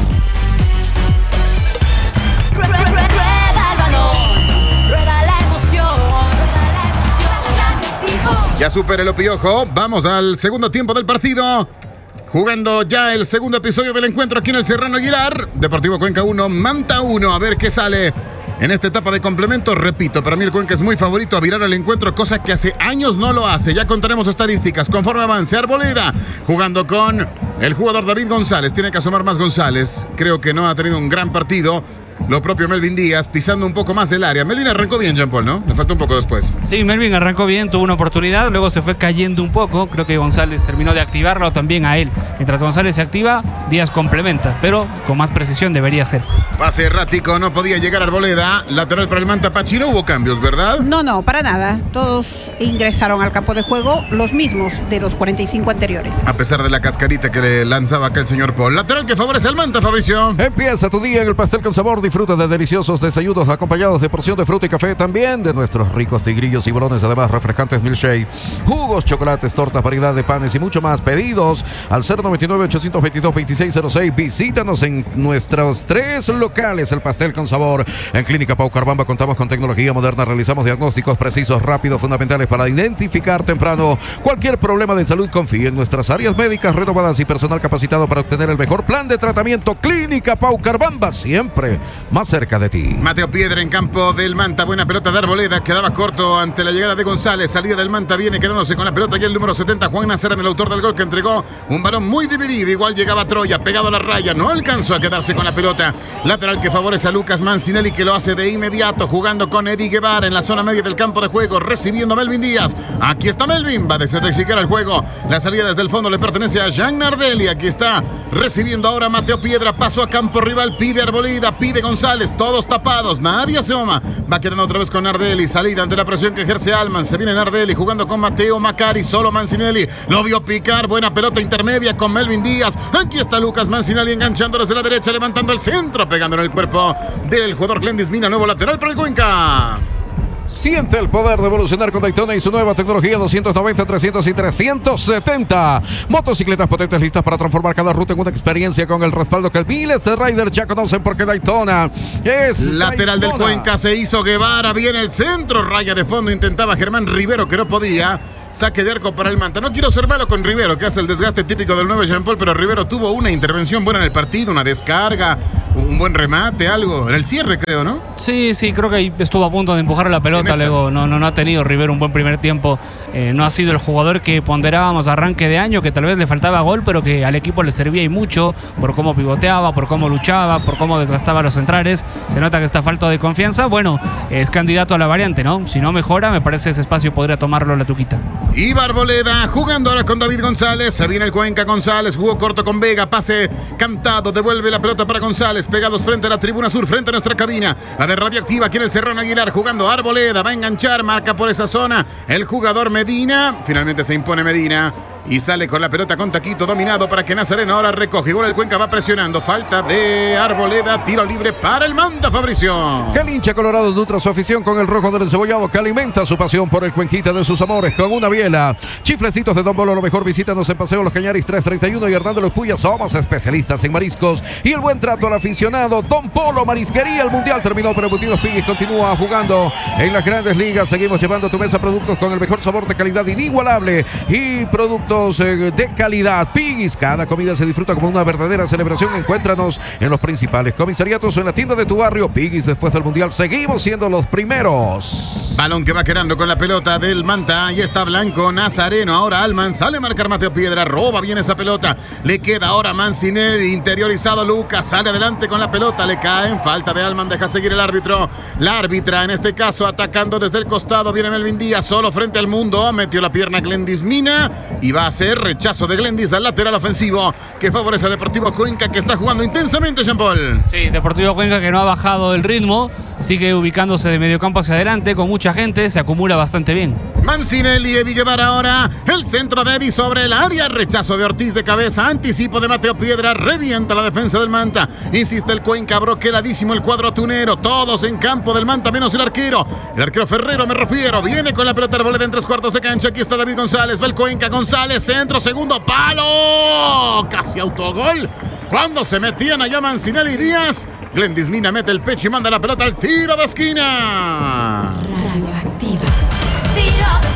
Rueda el balón, rueda la emoción, rueda la emoción, Radioactivo. Ya supera el Opiojo. Vamos al segundo tiempo del partido. Jugando ya el segundo episodio del encuentro aquí en el Serrano Aguilar. Deportivo Cuenca uno, Manta uno. A ver qué sale en esta etapa de complemento. Repito, para mí el Cuenca es muy favorito a virar el encuentro, cosa que hace años no lo hace. Ya contaremos estadísticas conforme avance. Arboleda jugando con el jugador David González. Tiene que asomar más González. Creo que no ha tenido un gran partido. Lo propio Melvin Díaz, pisando un poco más el área. Melvin arrancó bien, Jean Paul, ¿no? Le faltó un poco después. Sí, Melvin arrancó bien, tuvo una oportunidad, luego se fue cayendo un poco. Creo que González terminó de activarlo también a él. Mientras González se activa, Díaz complementa, pero con más precisión debería ser. Pase errático, no podía llegar Arboleda. Lateral para el Manta Pachi. No hubo cambios, ¿verdad? No, no, para nada. Todos ingresaron al campo de juego, los mismos de los cuarenta y cinco anteriores. A pesar de la cascarita que le lanzaba acá el señor Paul. Lateral que favorece al Manta, Fabricio. Empieza tu día en el Pastel con Sabor. Disfruta de deliciosos desayunos acompañados de porción de fruta y café, también de nuestros ricos tigrillos y bolones, además refrescantes milkshake, jugos, chocolates, tortas, variedad de panes y mucho más. Pedidos al cero noventa y nueve, ochocientos veintidós, veintiséis cero seis. Visítanos en nuestros tres locales. El Pastel con Sabor. En Clínica Pau Carbamba contamos con tecnología moderna. Realizamos diagnósticos precisos, rápidos, fundamentales para identificar temprano cualquier problema de salud. Confíe en nuestras áreas médicas renovadas y personal capacitado para obtener el mejor plan de tratamiento. Clínica Pau Carbamba, siempre más cerca de ti. Mateo Piedra en campo del Manta. Buena pelota de Arboleda. Quedaba corto ante la llegada de González. Salida del Manta. Viene quedándose con la pelota. Y el número setenta, Juan Nazaret, el autor del gol, que entregó un balón muy dividido. Igual llegaba Troya, pegado a la raya. No alcanzó a quedarse con la pelota. Lateral que favorece a Lucas Mancinelli, que lo hace de inmediato, jugando con Eddie Guevara en la zona media del campo de juego, recibiendo a Melvin Díaz. Aquí está Melvin. Va a desintoxicar el juego. La salida desde el fondo le pertenece a Jean Nardelli. Aquí está recibiendo ahora Mateo Piedra. Paso a campo rival. Pide Arboleda. Pide González. Todos tapados. Nadie asoma. Va quedando otra vez con Nardelli. Salida ante la presión que ejerce Alman. Se viene Nardelli jugando con Mateo Macari. Solo Mancinelli. Lo vio picar. Buena pelota intermedia con Melvin Díaz. Aquí está Lucas Mancinelli enganchando desde la derecha. Levantando el centro. Pegando en el cuerpo del jugador Glendis Mina. Nuevo lateral para el Cuenca. Siente el poder de evolucionar con Daytona y su nueva tecnología doscientos noventa, trescientos y trescientos setenta. Motocicletas potentes listas para transformar cada ruta en una experiencia con el respaldo que miles de riders ya conocen, porque Daytona es lateral Daytona. Del Cuenca, se hizo Guevara, viene el centro, raya de fondo, intentaba Germán Rivero, que no podía. Saque de arco para el Manta. No quiero ser malo con Rivero, que hace el desgaste típico del nueve Jean Paul, pero Rivero tuvo una intervención buena en el partido, una descarga, un buen remate, algo. En el cierre, creo, ¿no? Sí, sí, creo que ahí estuvo a punto de empujar la pelota. Luego no, no, no ha tenido Rivero un buen primer tiempo. Eh, no ha sido el jugador que ponderábamos a arranque de año, que tal vez le faltaba gol, pero que al equipo le servía y mucho por cómo pivoteaba, por cómo luchaba, por cómo desgastaba a los centrales. Se nota que está falta de confianza. Bueno, es candidato a la variante, ¿no? Si no mejora, me parece ese espacio podría tomarlo la Tuquita. Y Arboleda jugando ahora con David González. Se viene el Cuenca. González jugó corto con Vega. Pase cantado. Devuelve la pelota para González. Pegados frente a la tribuna sur, frente a nuestra cabina. La de Radioactiva aquí en el Serrano Aguilar. Jugando Arboleda. Va a enganchar. Marca por esa zona el jugador Medina. Finalmente se impone Medina. Y sale con la pelota con taquito dominado para que Nazareno ahora recoge. Igual el Cuenca va presionando. Falta de Arboleda. Tiro libre para el Manta, Fabricio. Que el hincha colorado nutra su afición con el rojo del encebollado, que alimenta su pasión por el Cuenquita de sus amores con una biela. Chiflecitos de Don Bolo, lo mejor, visítanos en Paseo Los Cañaris trescientos treinta y uno y Hernando Los Puyas. Somos especialistas en mariscos y el buen trato al aficionado. Don Polo Marisquería. El mundial terminó, pero Embutidos Piguis continúa jugando en las grandes ligas. Seguimos llevando a tu mesa productos con el mejor sabor de calidad inigualable y productos de calidad. Piguis, cada comida se disfruta como una verdadera celebración. Encuéntranos en los principales comisariatos o en la tienda de tu barrio. Piguis, después del mundial seguimos siendo los primeros. Balón que va quedando con la pelota del Manta. Ahí está Blanco, Nazareno. Ahora Alman sale a marcar Mateo Piedra. Roba bien esa pelota. Le queda ahora Mancinelli. Interiorizado Lucas. Sale adelante con la pelota. Le caen. Falta de Alman. Deja seguir el árbitro. La árbitra en este caso atacando desde el costado. Viene Melvin Díaz solo frente al mundo. Metió la pierna Glendis Mina. Y va a ser rechazo de Glendis al lateral ofensivo que favorece a Deportivo Cuenca, que está jugando intensamente, Jean Paul. Sí, Deportivo Cuenca que no ha bajado el ritmo. Sigue ubicándose de mediocampo hacia adelante con mucha gente. Se acumula bastante bien. Mancinelli, Eddie Guevara ahora. El centro de Eddie sobre el área. Rechazo de Ortiz de cabeza. Anticipo de Mateo Piedra. Revienta la defensa del Manta. Insiste el Cuenca. Broqueladísimo el cuadro tunero. Todos en campo del Manta, menos el arquero. El arquero Ferrero, me refiero. Viene con la pelota Arboleda en tres cuartos de cancha. Aquí está David González. Va el Cuenca. González, centro, segundo palo. Casi autogol. Cuando se metían allá Mancinelli y Díaz. Glendis Mina mete el pecho y manda la pelota al tiro de esquina. Radioactiva. Tiro de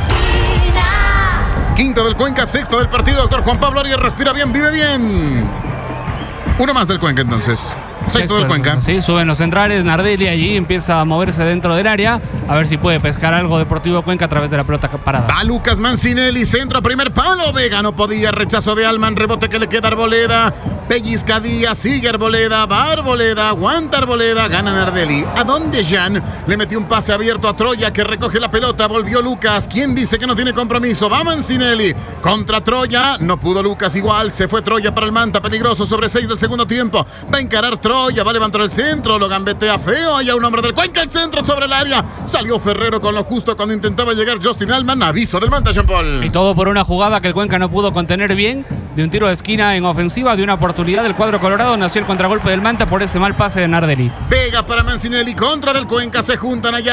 esquina. Quinto del Cuenca, sexto del partido. Doctor Juan Pablo Arias, respira bien, vive bien. Uno más del Cuenca entonces. Sexto del Cuenca. Sí, suben los centrales. Nardelli allí empieza a moverse dentro del área. A ver si puede pescar algo Deportivo Cuenca a través de la pelota parada. Va Lucas Mancinelli, centro, primer palo. Vega no podía, rechazo de Alman, rebote que le queda a Arboleda. Pellizca Díaz, sigue Arboleda, va Arboleda, aguanta Arboleda, gana Nardelli. ¿A dónde Jan? Le metió un pase abierto a Troya, que recoge la pelota. Volvió Lucas. ¿Quién dice que no tiene compromiso? Va Mancinelli contra Troya. No pudo Lucas igual. Se fue Troya para el Manta. Peligroso sobre seis del segundo tiempo. Va a encarar Troya. Va a levantar el centro. Lo gambetea feo. Hay un hombre del Cuenca. El centro sobre el área. Salió Ferrero con lo justo cuando intentaba llegar Justin Alman. Aviso del Manta, Jean Paul. Y todo por una jugada que el Cuenca no pudo contener bien. De un tiro de esquina en ofensiva. De una oportunidad del cuadro colorado. Nació el contragolpe del Manta por ese mal pase de Nardelli. Vega para Mancinelli. Contra del Cuenca. Se juntan allá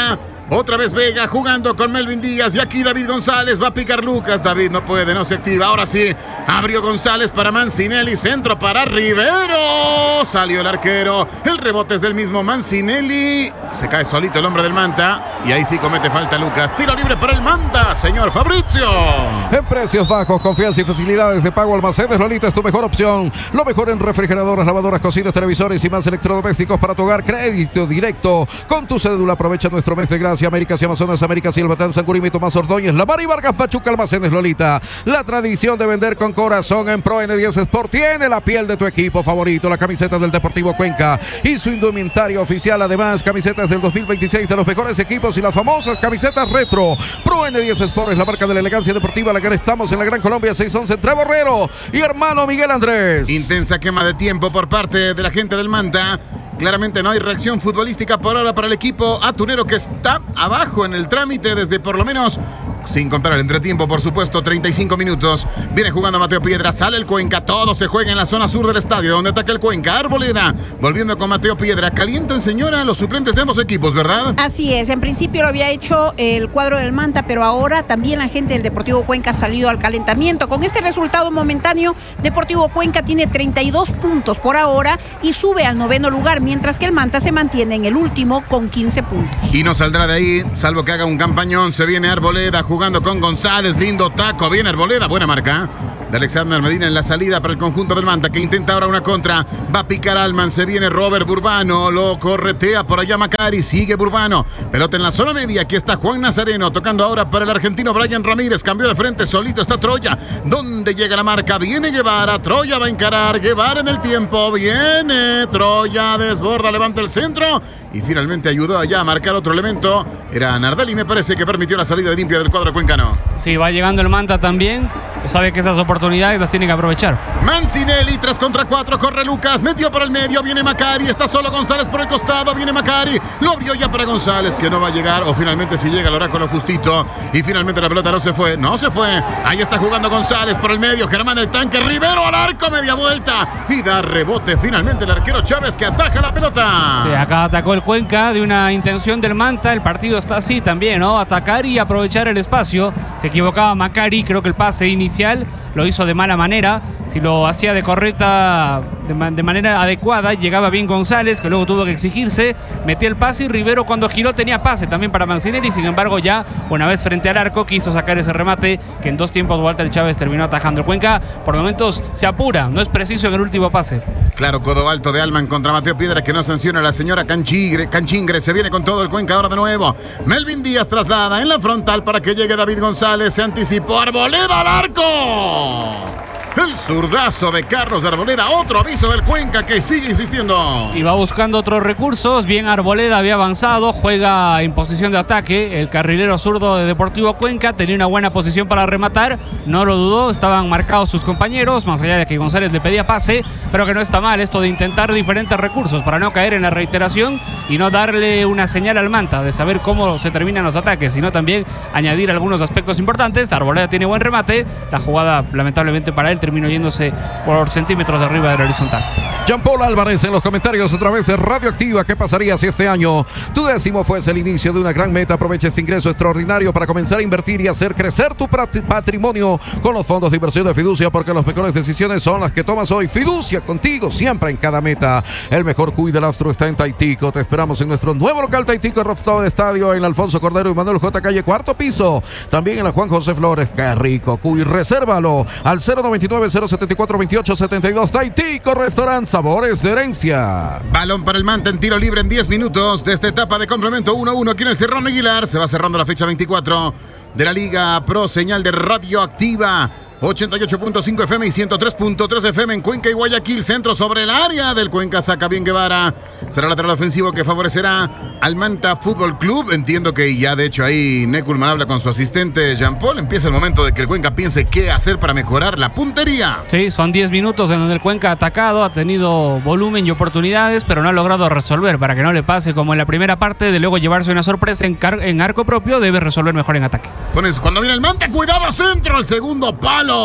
Otra vez Vega jugando con Melvin Díaz. Y aquí David González va a picar Lucas. David no puede, no se activa. Ahora sí, abrió González para Mancinelli. Centro para Rivero. Salió el arquero. El rebote es del mismo Mancinelli. Se cae solito el hombre del Manta. Y ahí sí comete falta Lucas. Tiro libre para el Manta, señor Fabrizio. En precios bajos, confianza y facilidades de pago, Almacenes Lolita es tu mejor opción. Lo mejor en refrigeradoras, lavadoras, cocinas, televisores y más electrodomésticos para tu hogar. Crédito directo con tu cédula. Aprovecha nuestro mes de gracia. Américas y Amazonas, Américas y El Batán, San Curimí, Tomás Ordóñez, La Mar y Vargas, Pachuca. Almacenes Lolita. La tradición de vender con corazón en Pro N diez Sport. Tiene la piel de tu equipo favorito, la camiseta del Deportivo Cuenca y su indumentaria oficial. Además, camisetas del dos mil veintiséis de los mejores equipos y las famosas camisetas retro. Pro N diez Sport es la marca de la elegancia deportiva, la que estamos en la Gran Colombia seiscientos once entre Borrero y hermano Miguel Andrés. Intensa quema de tiempo por parte de la gente del Manta. Claramente no hay reacción futbolística por ahora para el equipo atunero, que está abajo en el trámite desde por lo menos, sin contar el entretiempo, por supuesto, treinta y cinco minutos. Viene jugando Mateo Piedra, sale el Cuenca, todo se juega en la zona sur del estadio, donde ataca el Cuenca. Arboleda, volviendo con Mateo Piedra. Calientan, señora, los suplentes de ambos equipos, ¿verdad? Así es, en principio lo había hecho el cuadro del Manta, pero ahora también la gente del Deportivo Cuenca ha salido al calentamiento. Con este resultado momentáneo, Deportivo Cuenca tiene treinta y dos puntos por ahora y sube al noveno lugar, mientras que el Manta se mantiene en el último con quince puntos. Y no saldrá de ahí, salvo que haga un campañón. Se viene Arboleda jugando con González, lindo taco, viene Arboleda, buena marca de Alexander Medina en la salida para el conjunto del Manta, que intenta ahora una contra. Va a picar Alman, se viene Robert Burbano, lo corretea por allá Macari, sigue Burbano, pelota en la zona media. Aquí está Juan Nazareno tocando ahora para el argentino Brian Ramírez, cambió de frente, solito está Troya. ¿Dónde llega la marca? Viene Guevara, Troya va a encarar, Guevara en el tiempo, viene Troya, desborda, levanta el centro y finalmente ayudó allá a marcar otro elemento. Era Nardelli, me parece, que permitió la salida limpia del cuadro cuencano. Sí, va llegando el Manta también. Sabe que esas oportunidades las tiene que aprovechar. Mancinelli, tres contra cuatro, corre Lucas, metió por el medio, viene Macari, está solo González por el costado, viene Macari, lo abrió ya para González, que no va a llegar, o finalmente si llega, lo hará con lo justito, y finalmente la pelota no se fue, no se fue, ahí está jugando González por el medio, Germán el tanque, Rivero al arco, media vuelta, y da rebote finalmente el arquero Chávez, que ataja la pelota. Sí, acá atacó el Cuenca de una intención del Manta, el partido está así también, ¿no? Atacar y aprovechar el espacio. Se equivocaba Macari, creo que el pase inicial lo hizo de mala manera. Si lo hacía de correcta, de, man, de manera adecuada, llegaba bien González, que luego tuvo que exigirse, metió el pase, y Rivero cuando giró tenía pase también para Mancinelli. Sin embargo, ya una vez frente al arco quiso sacar ese remate que en dos tiempos Walter Chávez terminó atajando. El Cuenca por momentos se apura, no es preciso en el último pase. Claro, codo alto de Alman contra Mateo Piedra, que no sanciona a la señora Canchingre. Canchingre se viene con todo el Cuenca ahora de nuevo. Melvin Díaz traslada en la frontal para que llegue David González. Se anticipó Arboleda al arco. El zurdazo de Carlos de Arboleda. Otro aviso del Cuenca, que sigue insistiendo. Y va buscando otros recursos. Bien, Arboleda había avanzado. Juega en posición de ataque. El carrilero zurdo de Deportivo Cuenca tenía una buena posición para rematar. No lo dudó. Estaban marcados sus compañeros. Más allá de que González le pedía pase. Pero que no está mal esto de intentar diferentes recursos para no caer en la reiteración y no darle una señal al Manta de saber cómo se terminan los ataques, sino también añadir algunos aspectos importantes. Arboleda tiene buen remate. La jugada, lamentablemente para él, terminó yéndose por centímetros arriba del horizontal. Jean Paul Álvarez en los comentarios otra vez de Radioactiva. ¿Qué pasaría si este año tu décimo fuese el inicio de una gran meta? Aprovecha este ingreso extraordinario para comenzar a invertir y hacer crecer tu patrimonio con los fondos de inversión de Fiducia, porque las mejores decisiones son las que tomas hoy. Fiducia, contigo siempre en cada meta. El mejor cuy del astro está en Taitico. Te esperamos en nuestro nuevo local Taitico Rostado de Estadio, en Alfonso Cordero y Manuel J. Calle, cuarto piso. También en la Juan José Flores. Qué rico cuy. Resérvalo al cero noventa y nueve, cero setenta y cuatro, veintiocho setenta y dos. Taitico Restaurant, sabores de herencia. Balón para el Manta en tiro libre en diez minutos de esta etapa de complemento uno a uno aquí en el Cerrón Aguilar. Se va cerrando la fecha veinticuatro de la Liga Pro, señal de Radioactiva. ochenta y ocho punto cinco F M y ciento tres punto tres F M en Cuenca y Guayaquil. Centro sobre el área del Cuenca, saca bien Guevara. Será lateral ofensivo que favorecerá al Manta Fútbol Club. Entiendo que ya de hecho ahí Neculman habla con su asistente Jean Paul. Empieza el momento de que el Cuenca piense qué hacer para mejorar la puntería. Sí, son diez minutos en donde el Cuenca ha atacado, ha tenido volumen y oportunidades, pero no ha logrado resolver. Para que no le pase como en la primera parte, de luego llevarse una sorpresa en, car- en arco propio, debe resolver mejor en ataque. Pones cuando viene el Manta, cuidado, centro, el segundo palo.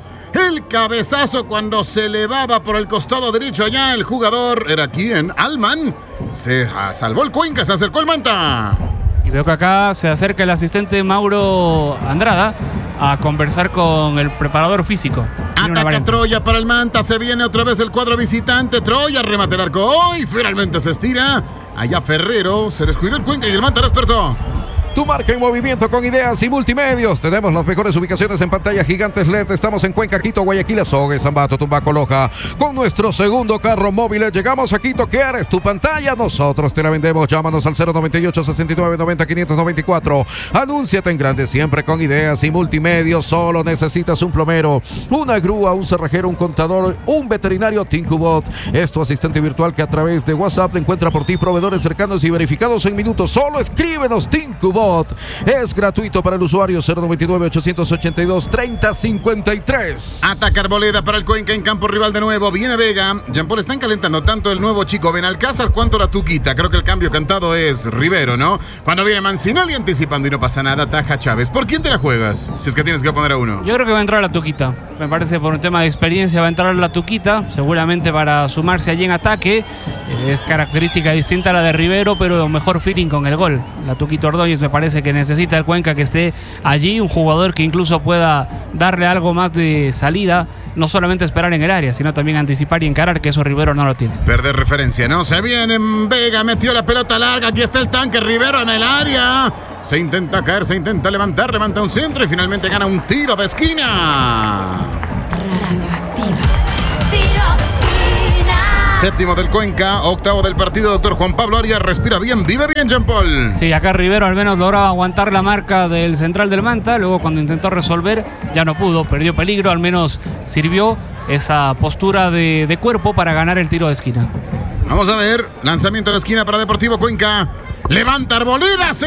El cabezazo cuando se elevaba por el costado derecho allá el jugador, era quien, Alman, se salvó el Cuenca, se acercó el Manta. veo que acá se acerca el asistente Mauro Andrada a conversar con el preparador físico. Ataca Troya para el Manta, se viene otra vez el cuadro visitante. Troya remate el arco hoy, finalmente se estira. Allá Ferrero, se descuidó el Cuenca y el Manta despertó. Tu marca en movimiento con ideas y multimedios. Tenemos las mejores ubicaciones en pantalla gigantes L E D. Estamos en Cuenca, Quito, Guayaquil, Azogues, Ambato, Tumbaco, Loja. Con nuestro segundo carro móvil llegamos a Quito. ¿Quieres tu pantalla? Nosotros te la vendemos. Llámanos al cero noventa y ocho, sesenta y nueve, noventa, quinientos noventa y cuatro. Anúnciate en grande siempre con ideas y multimedios. Solo necesitas un plomero, una grúa, un cerrajero, un contador, un veterinario. Tincubot es tu asistente virtual que a través de WhatsApp le encuentra por ti proveedores cercanos y verificados en minutos. Solo escríbenos Tincubot. Es gratuito para el usuario. Cero noventa y nueve, ochocientos ochenta y dos, treinta cincuenta y tres. Ataca Arboleda para el Cuenca en campo rival de nuevo. Viene Vega. Jean Paul, están calentando tanto el nuevo chico Benalcázar cuanto la Tuquita. Creo que el cambio cantado es Rivero, ¿no? Cuando viene Mancinelli anticipando y no pasa nada, ataja Chávez. ¿Por quién te la juegas? Si es que tienes que poner a uno. Yo creo que va a entrar la Tuquita. Me parece por un tema de experiencia va a entrar la Tuquita. Seguramente para sumarse allí en ataque. Es característica distinta a la de Rivero, pero mejor feeling con el gol. La Tuquita Ordóñez me parece que necesita el Cuenca que esté allí, un jugador que incluso pueda darle algo más de salida, no solamente esperar en el área, sino también anticipar y encarar, que eso Rivero no lo tiene. Perder referencia, ¿no? Se viene Vega, metió la pelota larga, aquí está el tanque, Rivero en el área. Se intenta caer, se intenta levantar, levanta un centro y finalmente gana un tiro de esquina. Radioactiva. Tiro de esquina. Séptimo del Cuenca, octavo del partido, doctor Juan Pablo Arias, respira bien, vive bien, Jean Paul. Sí, acá Rivero al menos lograba aguantar la marca del central del Manta, luego cuando intentó resolver ya no pudo, perdió peligro, al menos sirvió esa postura de, de cuerpo para ganar el tiro de esquina. Vamos a ver, lanzamiento de la esquina para Deportivo Cuenca, levanta Arboleda.